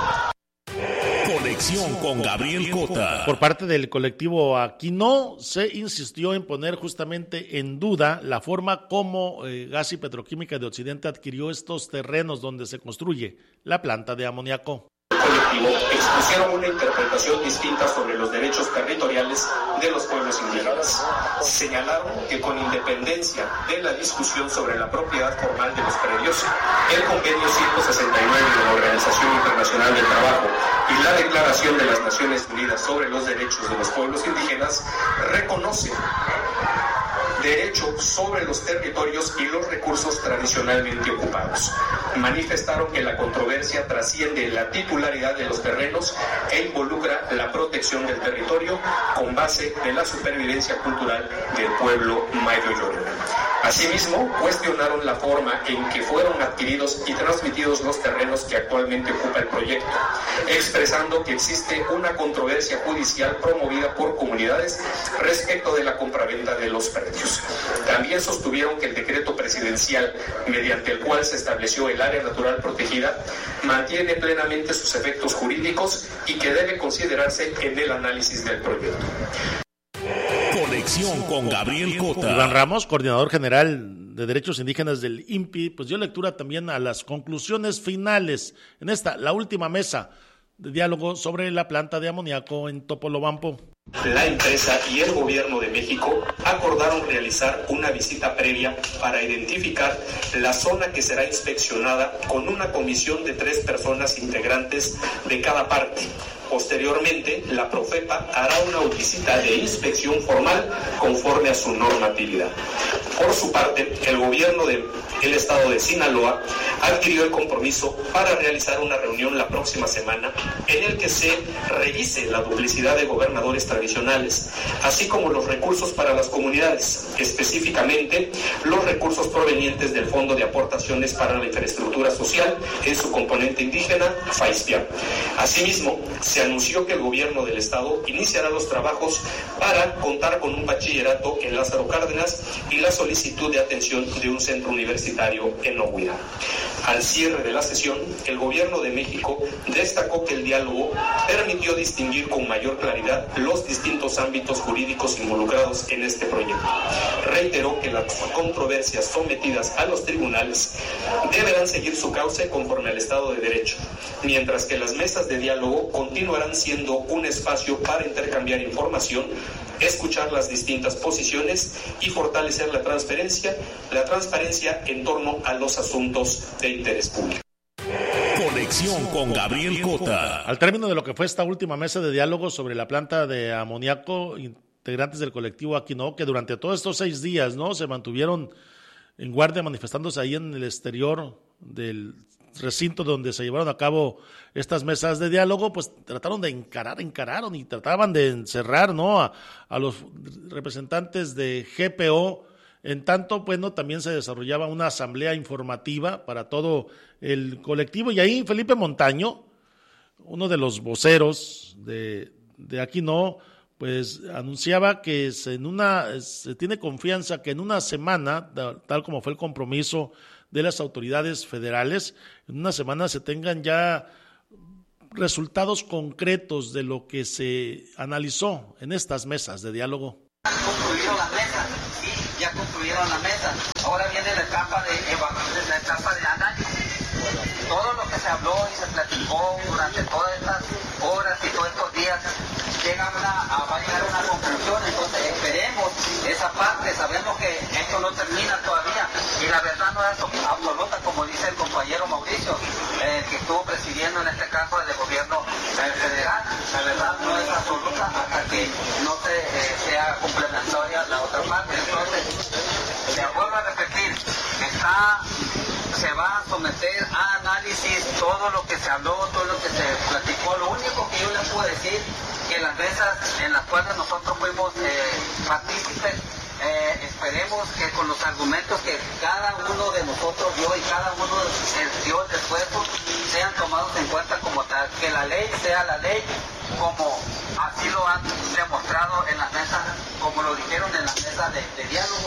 Conexión con Gabriel Cota. Por parte del colectivo Aquino se insistió en poner justamente en duda la forma como eh, Gas y Petroquímica de Occidente adquirió estos terrenos donde se construye la planta de amoníaco. Colectivo expusieron una interpretación distinta sobre los derechos territoriales de los pueblos indígenas. Señalaron que con independencia de la discusión sobre la propiedad formal de los predios, el convenio ciento sesenta y nueve de la Organización Internacional del Trabajo y la Declaración de las Naciones Unidas sobre los Derechos de los Pueblos Indígenas reconocen derecho sobre los territorios y los recursos tradicionalmente ocupados. Manifestaron que la controversia trasciende la titularidad de los terrenos e involucra la protección del territorio con base en la supervivencia cultural del pueblo mayo-llorero. Asimismo, cuestionaron la forma en que fueron adquiridos y transmitidos los terrenos que actualmente ocupa el proyecto, expresando que existe una controversia judicial promovida por comunidades respecto de la compraventa de los predios. También sostuvieron que el decreto presidencial mediante el cual se estableció el área natural protegida mantiene plenamente sus efectos jurídicos y que debe considerarse en el análisis del proyecto. Conexión con Gabriel Cota. Iván Ramos, coordinador general de Derechos Indígenas del I N P I, pues dio lectura también a las conclusiones finales en esta, la última mesa de diálogo sobre la planta de amoníaco en Topolobampo. La empresa y el gobierno de México acordaron realizar una visita previa para identificar la zona que será inspeccionada con una comisión de tres personas integrantes de cada parte. Posteriormente, la Profepa hará una visita de inspección formal conforme a su normatividad. Por su parte, el gobierno del estado de Sinaloa adquirió el compromiso para realizar una reunión la próxima semana en el que se revise la duplicidad de gobernadores tradicionales, así como los recursos para las comunidades, específicamente los recursos provenientes del Fondo de Aportaciones para la Infraestructura Social en su componente indígena, FAISPIA. Asimismo, se anunció que el gobierno del estado iniciará los trabajos para contar con un bachillerato en Lázaro Cárdenas y la solicitud de atención de un centro universitario en Ohuira. Al cierre de la sesión, el gobierno de México destacó que el diálogo permitió distinguir con mayor claridad los distintos ámbitos jurídicos involucrados en este proyecto. Reiteró que las controversias sometidas a los tribunales deberán seguir su cauce conforme al Estado de Derecho, mientras que las mesas de diálogo continuarán siendo un espacio para intercambiar información, escuchar las distintas posiciones y fortalecer la transparencia, la transparencia en torno a los asuntos de interés público. Conexión con Gabriel Cota. Al término de lo que fue esta última mesa de diálogo sobre la planta de amoníaco, integrantes del colectivo Aquino, que durante todos estos seis días, ¿no?, se mantuvieron en guardia manifestándose ahí en el exterior del recinto donde se llevaron a cabo estas mesas de diálogo, pues trataron de encarar, encararon y trataban de encerrar, ¿no?, a, a los representantes de G P O. En tanto, bueno, también se desarrollaba una asamblea informativa para todo el colectivo y ahí Felipe Montaño, uno de los voceros de, de Aquino, pues anunciaba que se, en una, se tiene confianza que en una semana, tal como fue el compromiso de las autoridades federales, en una semana se tengan ya resultados concretos de lo que se analizó en estas mesas de diálogo. Concluyeron las mesas, sí, ya concluyeron la mesa. Ahora viene la etapa de evaluación, la etapa de análisis. Todo lo que se habló y se platicó durante todas estas horas y todos estos días llega una, a, va a llegar a una conclusión. Entonces esperemos esa parte. Sabemos que esto no termina todavía y la verdad no es absoluta, como dice el compañero Mauricio, eh, que estuvo presidiendo en este caso el gobierno federal. La verdad no es absoluta hasta que no se, eh, sea complementaria la otra parte. Entonces, le vuelvo a repetir, está, se va a someter a análisis todo lo que se habló, todo lo que se platicó. Lo único que yo les puedo decir, que las mesas en las cuales nosotros fuimos eh, partícipes, eh, esperemos que con los argumentos que cada uno de nosotros dio y cada uno dio el esfuerzo sean tomados en cuenta como tal, que la ley sea la ley como así lo han demostrado en las mesas, como lo dijeron en las mesas de, de diálogo.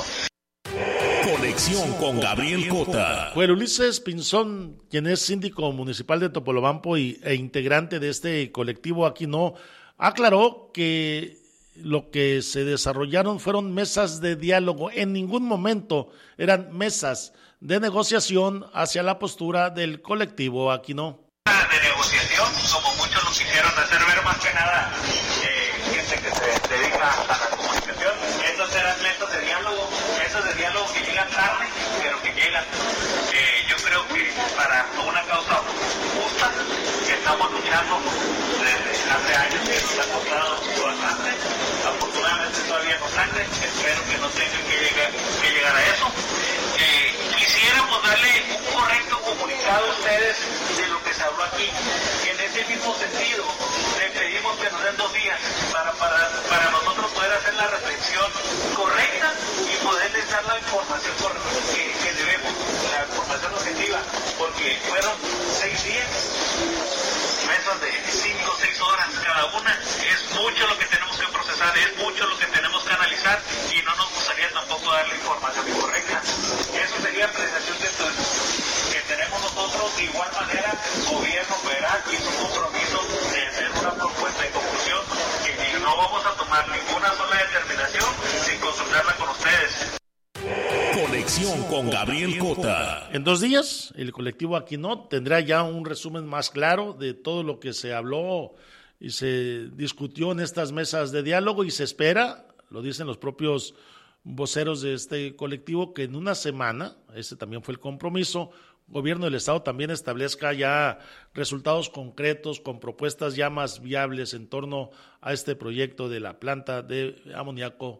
Conexión con Gabriel Cota. Bueno, Ulises Pinzón, quien es síndico municipal de Topolobampo y, e integrante de este colectivo Aquí No, aclaró que lo que se desarrollaron fueron mesas de diálogo. En ningún momento eran mesas de negociación hacia la postura del colectivo Aquí No. De negociación, como muchos lo quisieron hacer ver, más que nada eh, gente que se dedica a la comunicación. Estos eran mesas de diálogo, mesas de diálogo que llegan tarde, pero que llegan. Eh, yo creo que para una causa justa, que estamos luchando desde hace años, que nos ha costado bastante. Afortunadamente todavía con sangre, espero que no tengan que llegar, que llegar a eso. Eh, quisiéramos darle un correcto comunicado a ustedes de lo que se habló aquí. En ese mismo sentido, le pedimos que nos den dos días para, para, para nosotros poder hacer la reflexión correcta y poderles dar la información que, que debemos, la información objetiva, porque fueron seis días, mesas de cinco o seis horas cada una. Es mucho lo que tenemos que procesar, es mucho lo que tenemos que analizar y no nos gustaría tampoco dar la información correcta. Eso sería apreciación de esto que tenemos nosotros. De igual manera, el gobierno federal hizo un compromiso de hacer una propuesta de conclusión que no vamos a tomar ninguna sola determinación sin consultarla con ustedes. Conexión con Gabriel Cota. En dos días, el colectivo Aquí No tendrá ya un resumen más claro de todo lo que se habló y se discutió en estas mesas de diálogo y se espera, lo dicen los propios voceros de este colectivo, que en una semana, ese también fue el compromiso, el gobierno del estado también establezca ya resultados concretos con propuestas ya más viables en torno a este proyecto de la planta de amoníaco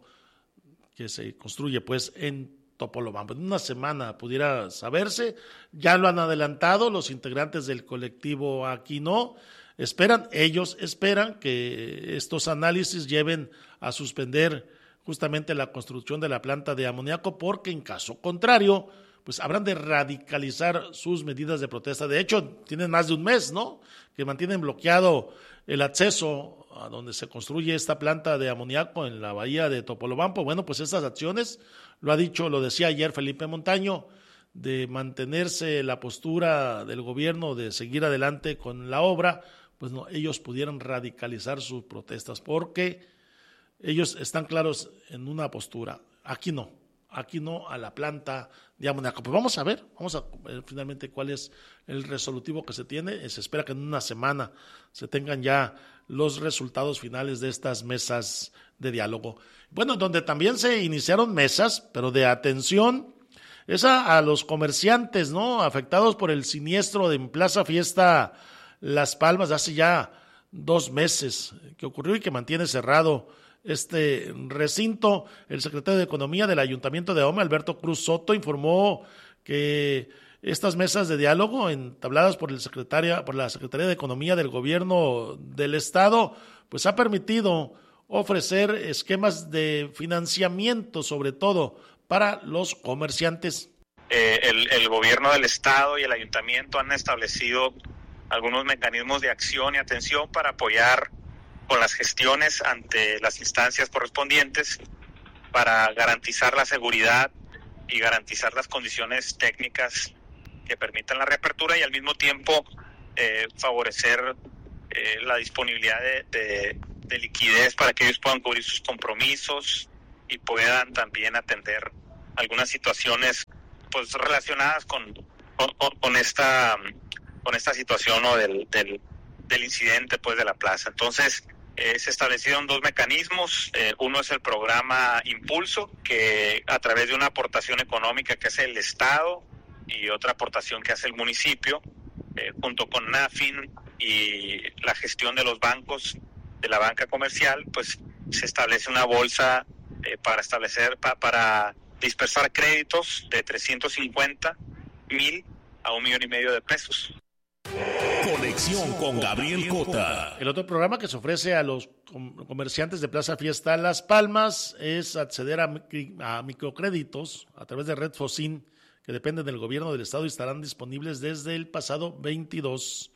que se construye pues en Topolobampo. En una semana pudiera saberse, ya lo han adelantado los integrantes del colectivo Aquí No, esperan, ellos esperan que estos análisis lleven a suspender justamente la construcción de la planta de amoníaco, porque en caso contrario, pues habrán de radicalizar sus medidas de protesta. De hecho, tienen más de un mes, ¿no?, que mantienen bloqueado el acceso a donde se construye esta planta de amoníaco en la bahía de Topolobampo. Bueno, pues estas acciones, lo ha dicho, lo decía ayer Felipe Montaño, de mantenerse la postura del gobierno de seguir adelante con la obra, pues no, ellos pudieran radicalizar sus protestas, porque ellos están claros en una postura. Aquí no, aquí no a la planta de amoníaco. Pues vamos a ver, vamos a ver finalmente cuál es el resolutivo que se tiene. Se espera que en una semana se tengan ya los resultados finales de estas mesas de diálogo. Bueno, donde también se iniciaron mesas, pero de atención, es a, a los comerciantes, ¿no?, afectados por el siniestro de en Plaza Fiesta Las Palmas de hace ya dos meses que ocurrió y que mantiene cerrado este recinto. El secretario de Economía del Ayuntamiento de Ahome, Alberto Cruz Soto, informó que estas mesas de diálogo entabladas por el secretaria, por la Secretaría de Economía del Gobierno del Estado, pues ha permitido ofrecer esquemas de financiamiento, sobre todo para los comerciantes. Eh, el, el Gobierno del Estado y el Ayuntamiento han establecido algunos mecanismos de acción y atención para apoyar con las gestiones ante las instancias correspondientes para garantizar la seguridad y garantizar las condiciones técnicas que permitan la reapertura y al mismo tiempo eh, favorecer eh, la disponibilidad de, de, de liquidez para que ellos puedan cubrir sus compromisos y puedan también atender algunas situaciones pues relacionadas con, con, con esta con esta situación ¿no? del, del, del incidente pues de la plaza. Entonces eh, se establecieron dos mecanismos. Eh, uno es el programa Impulso, que a través de una aportación económica que hace el Estado y otra aportación que hace el municipio, eh, junto con NAFIN y la gestión de los bancos de la banca comercial, pues se establece una bolsa eh, para establecer pa, para dispersar créditos de trescientos cincuenta mil a un millón y medio de pesos. Conexión con Gabriel Cota. El otro programa que se ofrece a los comerciantes de Plaza Fiesta Las Palmas es acceder a, a microcréditos a través de Red Focin, que dependen del gobierno del estado y estarán disponibles desde el pasado veintidós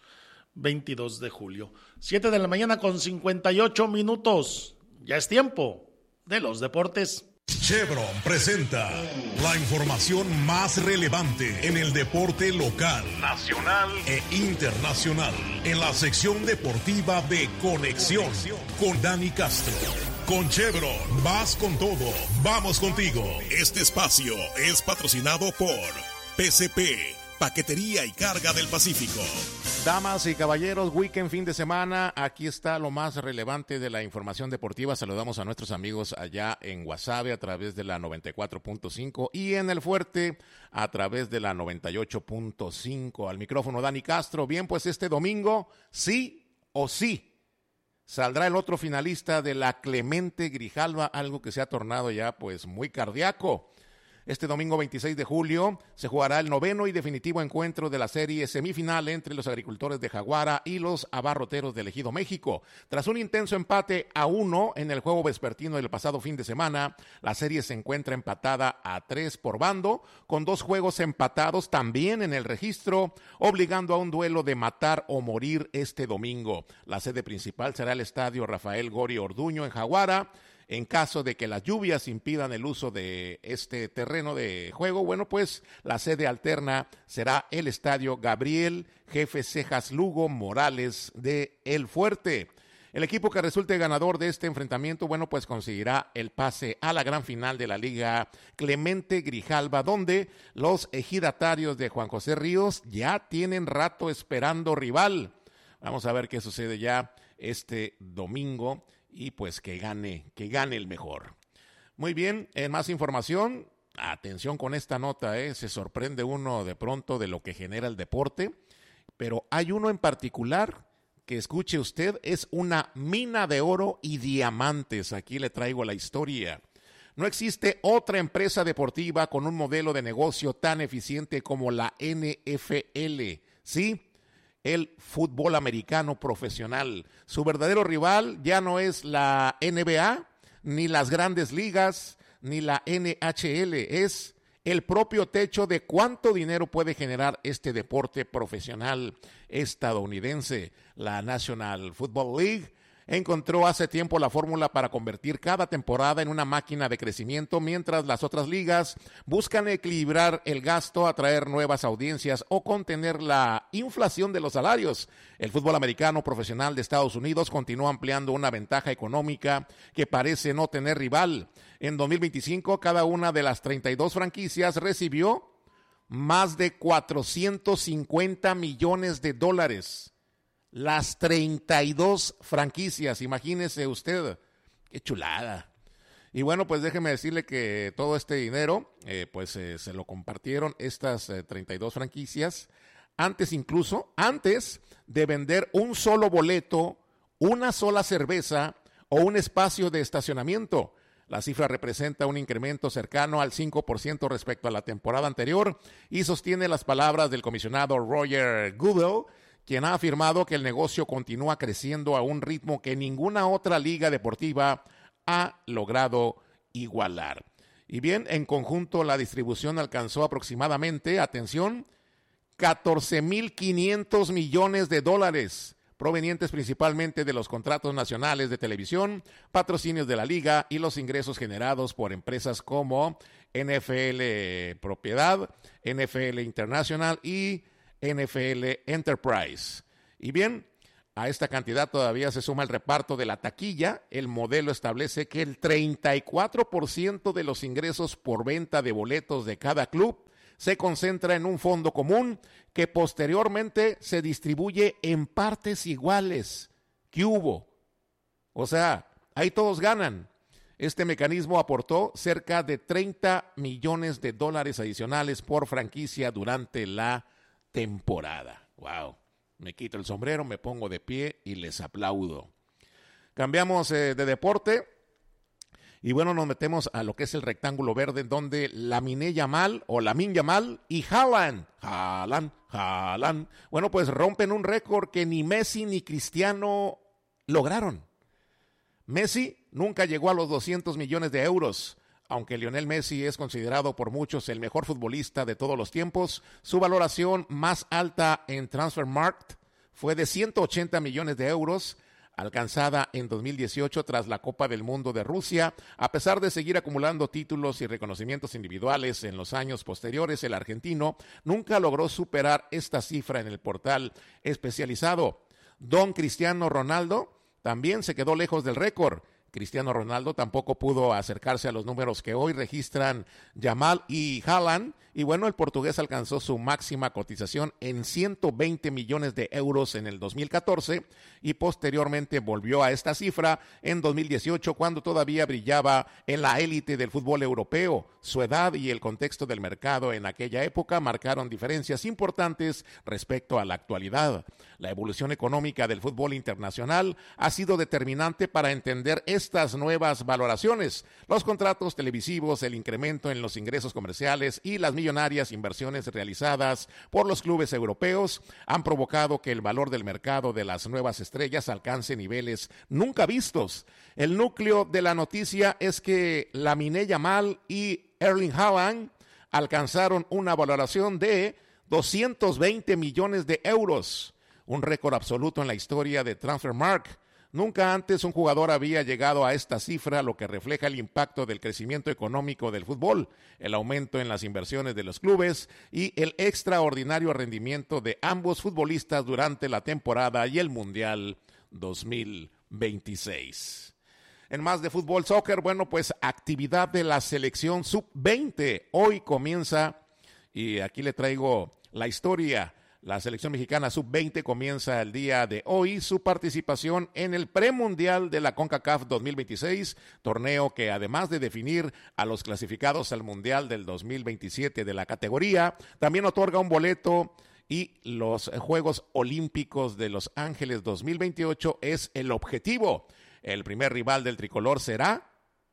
de julio. siete de la mañana con cincuenta y ocho minutos. Ya es tiempo de los deportes. Chevron presenta la información más relevante en el deporte local, nacional e internacional en la sección deportiva de Conexión con Dani Castro. Con Chevron, vas con todo, vamos contigo. Este espacio es patrocinado por P C P, Paquetería y Carga del Pacífico. Damas y caballeros, weekend, fin de semana, aquí está lo más relevante de la información deportiva. Saludamos a nuestros amigos allá en Guasave a través de la noventa y cuatro punto cinco y en El Fuerte a través de la noventa y ocho punto cinco. Al micrófono Dani Castro. Bien, pues este domingo, sí o sí, saldrá el otro finalista de la Clemente Grijalva, algo que se ha tornado ya pues muy cardíaco. Este domingo veintiséis de julio se jugará el noveno y definitivo encuentro de la serie semifinal entre los agricultores de Jaguara y los abarroteros del Ejido México. Tras un intenso empate a uno en el juego vespertino del pasado fin de semana, la serie se encuentra empatada a tres por bando, con dos juegos empatados también en el registro, obligando a un duelo de matar o morir este domingo. La sede principal será el estadio Rafael Gori Orduño en Jaguara. En caso de que las lluvias impidan el uso de este terreno de juego, bueno, pues la sede alterna será el estadio Gabriel Jefe Cejas Lugo Morales de El Fuerte. El equipo que resulte ganador de este enfrentamiento, bueno, pues conseguirá el pase a la gran final de la Liga Clemente Grijalva, donde los ejidatarios de Juan José Ríos ya tienen rato esperando rival. Vamos a ver qué sucede ya este domingo. Y pues que gane, que gane el mejor. Muy bien, en más información, atención con esta nota, ¿eh? Se sorprende uno de pronto de lo que genera el deporte, pero hay uno en particular que, escuche usted, es una mina de oro y diamantes. Aquí le traigo la historia. No existe otra empresa deportiva con un modelo de negocio tan eficiente como la N F L, ¿sí? El fútbol americano profesional. Su verdadero rival ya no es la N B A, ni las grandes ligas, ni la N H L. Es el propio techo de cuánto dinero puede generar este deporte profesional estadounidense. La National Football League encontró hace tiempo la fórmula para convertir cada temporada en una máquina de crecimiento, mientras las otras ligas buscan equilibrar el gasto, atraer nuevas audiencias o contener la inflación de los salarios. El fútbol americano profesional de Estados Unidos continúa ampliando una ventaja económica que parece no tener rival. En dos mil veinticinco, cada una de las treinta y dos franquicias recibió más de cuatrocientos cincuenta millones de dólares. Las treinta y dos franquicias, imagínese usted, qué chulada. Y bueno, pues déjeme decirle que todo este dinero, eh, pues eh, se lo compartieron estas eh, treinta y dos franquicias, antes incluso, antes de vender un solo boleto, una sola cerveza o un espacio de estacionamiento. La cifra representa un incremento cercano al cinco por ciento respecto a la temporada anterior y sostiene las palabras del comisionado Roger Goodell, quien ha afirmado que el negocio continúa creciendo a un ritmo que ninguna otra liga deportiva ha logrado igualar. Y bien, en conjunto la distribución alcanzó aproximadamente, atención, catorce mil quinientos millones de dólares provenientes principalmente de los contratos nacionales de televisión, patrocinios de la liga y los ingresos generados por empresas como N F L Propiedad, N F L International y N F L Enterprise. Y bien, a esta cantidad todavía se suma el reparto de la taquilla. El modelo establece que el treinta y cuatro por ciento de los ingresos por venta de boletos de cada club se concentra en un fondo común que posteriormente se distribuye en partes iguales. ¿Qué hubo? O sea, ahí todos ganan. Este mecanismo aportó cerca de treinta millones de dólares adicionales por franquicia durante la temporada. ¡Wow! Me quito el sombrero, me pongo de pie y les aplaudo. Cambiamos eh, de deporte y bueno, nos metemos a lo que es el rectángulo verde, donde Lamine Yamal o Lamine Yamal y Haaland, Haaland, Haaland, bueno, pues rompen un récord que ni Messi ni Cristiano lograron. Messi nunca llegó a los doscientos millones de euros. Aunque Lionel Messi es considerado por muchos el mejor futbolista de todos los tiempos, su valoración más alta en Transfermarkt fue de ciento ochenta millones de euros, alcanzada en dos mil dieciocho tras la Copa del Mundo de Rusia. A pesar de seguir acumulando títulos y reconocimientos individuales en los años posteriores, el argentino nunca logró superar esta cifra en el portal especializado. Don Cristiano Ronaldo también se quedó lejos del récord. Cristiano Ronaldo tampoco pudo acercarse a los números que hoy registran Yamal y Haaland, y bueno, el portugués alcanzó su máxima cotización en ciento veinte millones de euros en el dos mil catorce y posteriormente volvió a esta cifra en dos mil dieciocho, cuando todavía brillaba en la élite del fútbol europeo. Su edad y el contexto del mercado en aquella época marcaron diferencias importantes respecto a la actualidad. La evolución económica del fútbol internacional ha sido determinante para entender estas nuevas valoraciones. Los contratos televisivos, el incremento en los ingresos comerciales y las millonarias inversiones realizadas por los clubes europeos han provocado que el valor del mercado de las nuevas estrellas alcance niveles nunca vistos. El núcleo de la noticia es que Lamine Yamal y Erling Haaland alcanzaron una valoración de doscientos veinte millones de euros, un récord absoluto en la historia de Transfermarkt. Nunca antes un jugador había llegado a esta cifra, lo que refleja el impacto del crecimiento económico del fútbol, el aumento en las inversiones de los clubes y el extraordinario rendimiento de ambos futbolistas durante la temporada y el Mundial dos mil veintiséis. En más de fútbol, soccer, bueno, pues actividad de la selección sub veinte. Hoy comienza, y aquí le traigo la historia. La selección mexicana sub veinte comienza el día de hoy su participación en el premundial de la CONCACAF dos mil veintiséis, torneo que además de definir a los clasificados al mundial del dos mil veintisiete de la categoría, también otorga un boleto, y los Juegos Olímpicos de Los Ángeles dos mil veintiocho es el objetivo. El primer rival del tricolor será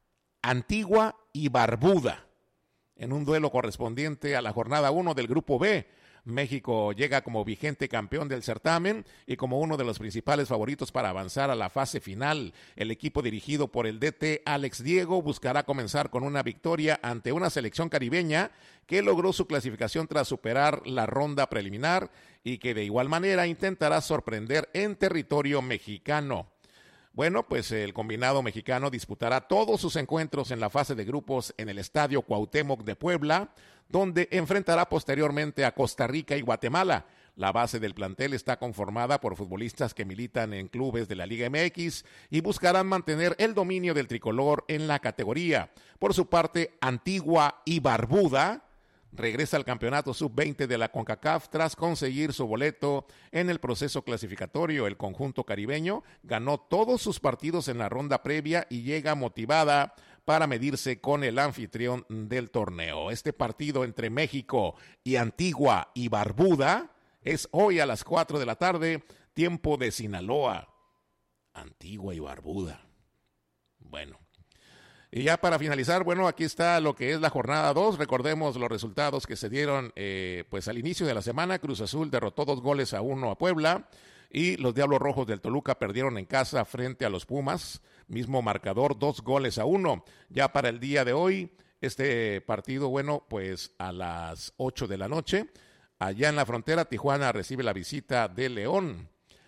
Antigua y Barbuda, en un duelo correspondiente a la jornada uno del Grupo B. México llega como vigente campeón del certamen y como uno de los principales favoritos para avanzar a la fase final. El equipo dirigido por el D T Alex Diego buscará comenzar con una victoria ante una selección caribeña que logró su clasificación tras superar la ronda preliminar y que de igual manera intentará sorprender en territorio mexicano. Bueno, pues el combinado mexicano disputará todos sus encuentros en la fase de grupos en el Estadio Cuauhtémoc de Puebla, donde enfrentará posteriormente a Costa Rica y Guatemala. La base del plantel está conformada por futbolistas que militan en clubes de la Liga M X y buscarán mantener el dominio del tricolor en la categoría. Por su parte, Antigua y Barbuda regresa al campeonato sub veinte de la CONCACAF tras conseguir su boleto en el proceso clasificatorio. El conjunto caribeño ganó todos sus partidos en la ronda previa y llega motivada para medirse con el anfitrión del torneo. Este partido entre México y Antigua y Barbuda es hoy a las cuatro de la tarde, tiempo de Sinaloa. Antigua y Barbuda. Bueno. Y ya para finalizar, bueno, aquí está lo que es la jornada dos. Recordemos los resultados que se dieron eh, pues al inicio de la semana. Cruz Azul derrotó dos goles a uno a Puebla y los Diablos Rojos del Toluca perdieron en casa frente a los Pumas. Mismo marcador, dos goles a uno. Ya para el día de hoy, este partido, bueno, pues a las ocho de la noche, allá en la frontera, Tijuana recibe la visita de León.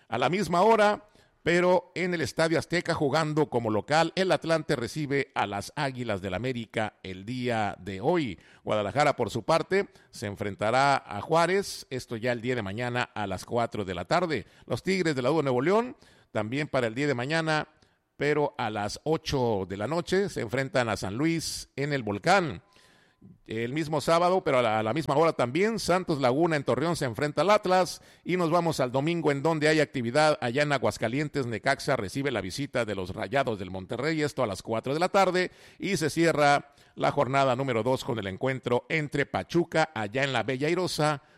A la misma hora, pero en el Estadio Azteca jugando como local, el Atlante recibe a las Águilas del América el día de hoy. Guadalajara, por su parte, se enfrentará a Juárez, esto ya el día de mañana a las cuatro de la tarde. Los Tigres de la U de Nuevo León, también para el día de mañana, pero a las ocho de la noche, se enfrentan a San Luis en el Volcán. El mismo sábado, pero a la, a la misma hora también, Santos Laguna en Torreón se enfrenta al Atlas, y nos vamos al domingo en donde hay actividad allá en Aguascalientes. Necaxa recibe la visita de los Rayados del Monterrey, esto a las cuatro de la tarde, y se cierra la jornada número dos con el encuentro entre Pachuca allá en la Bella Airosa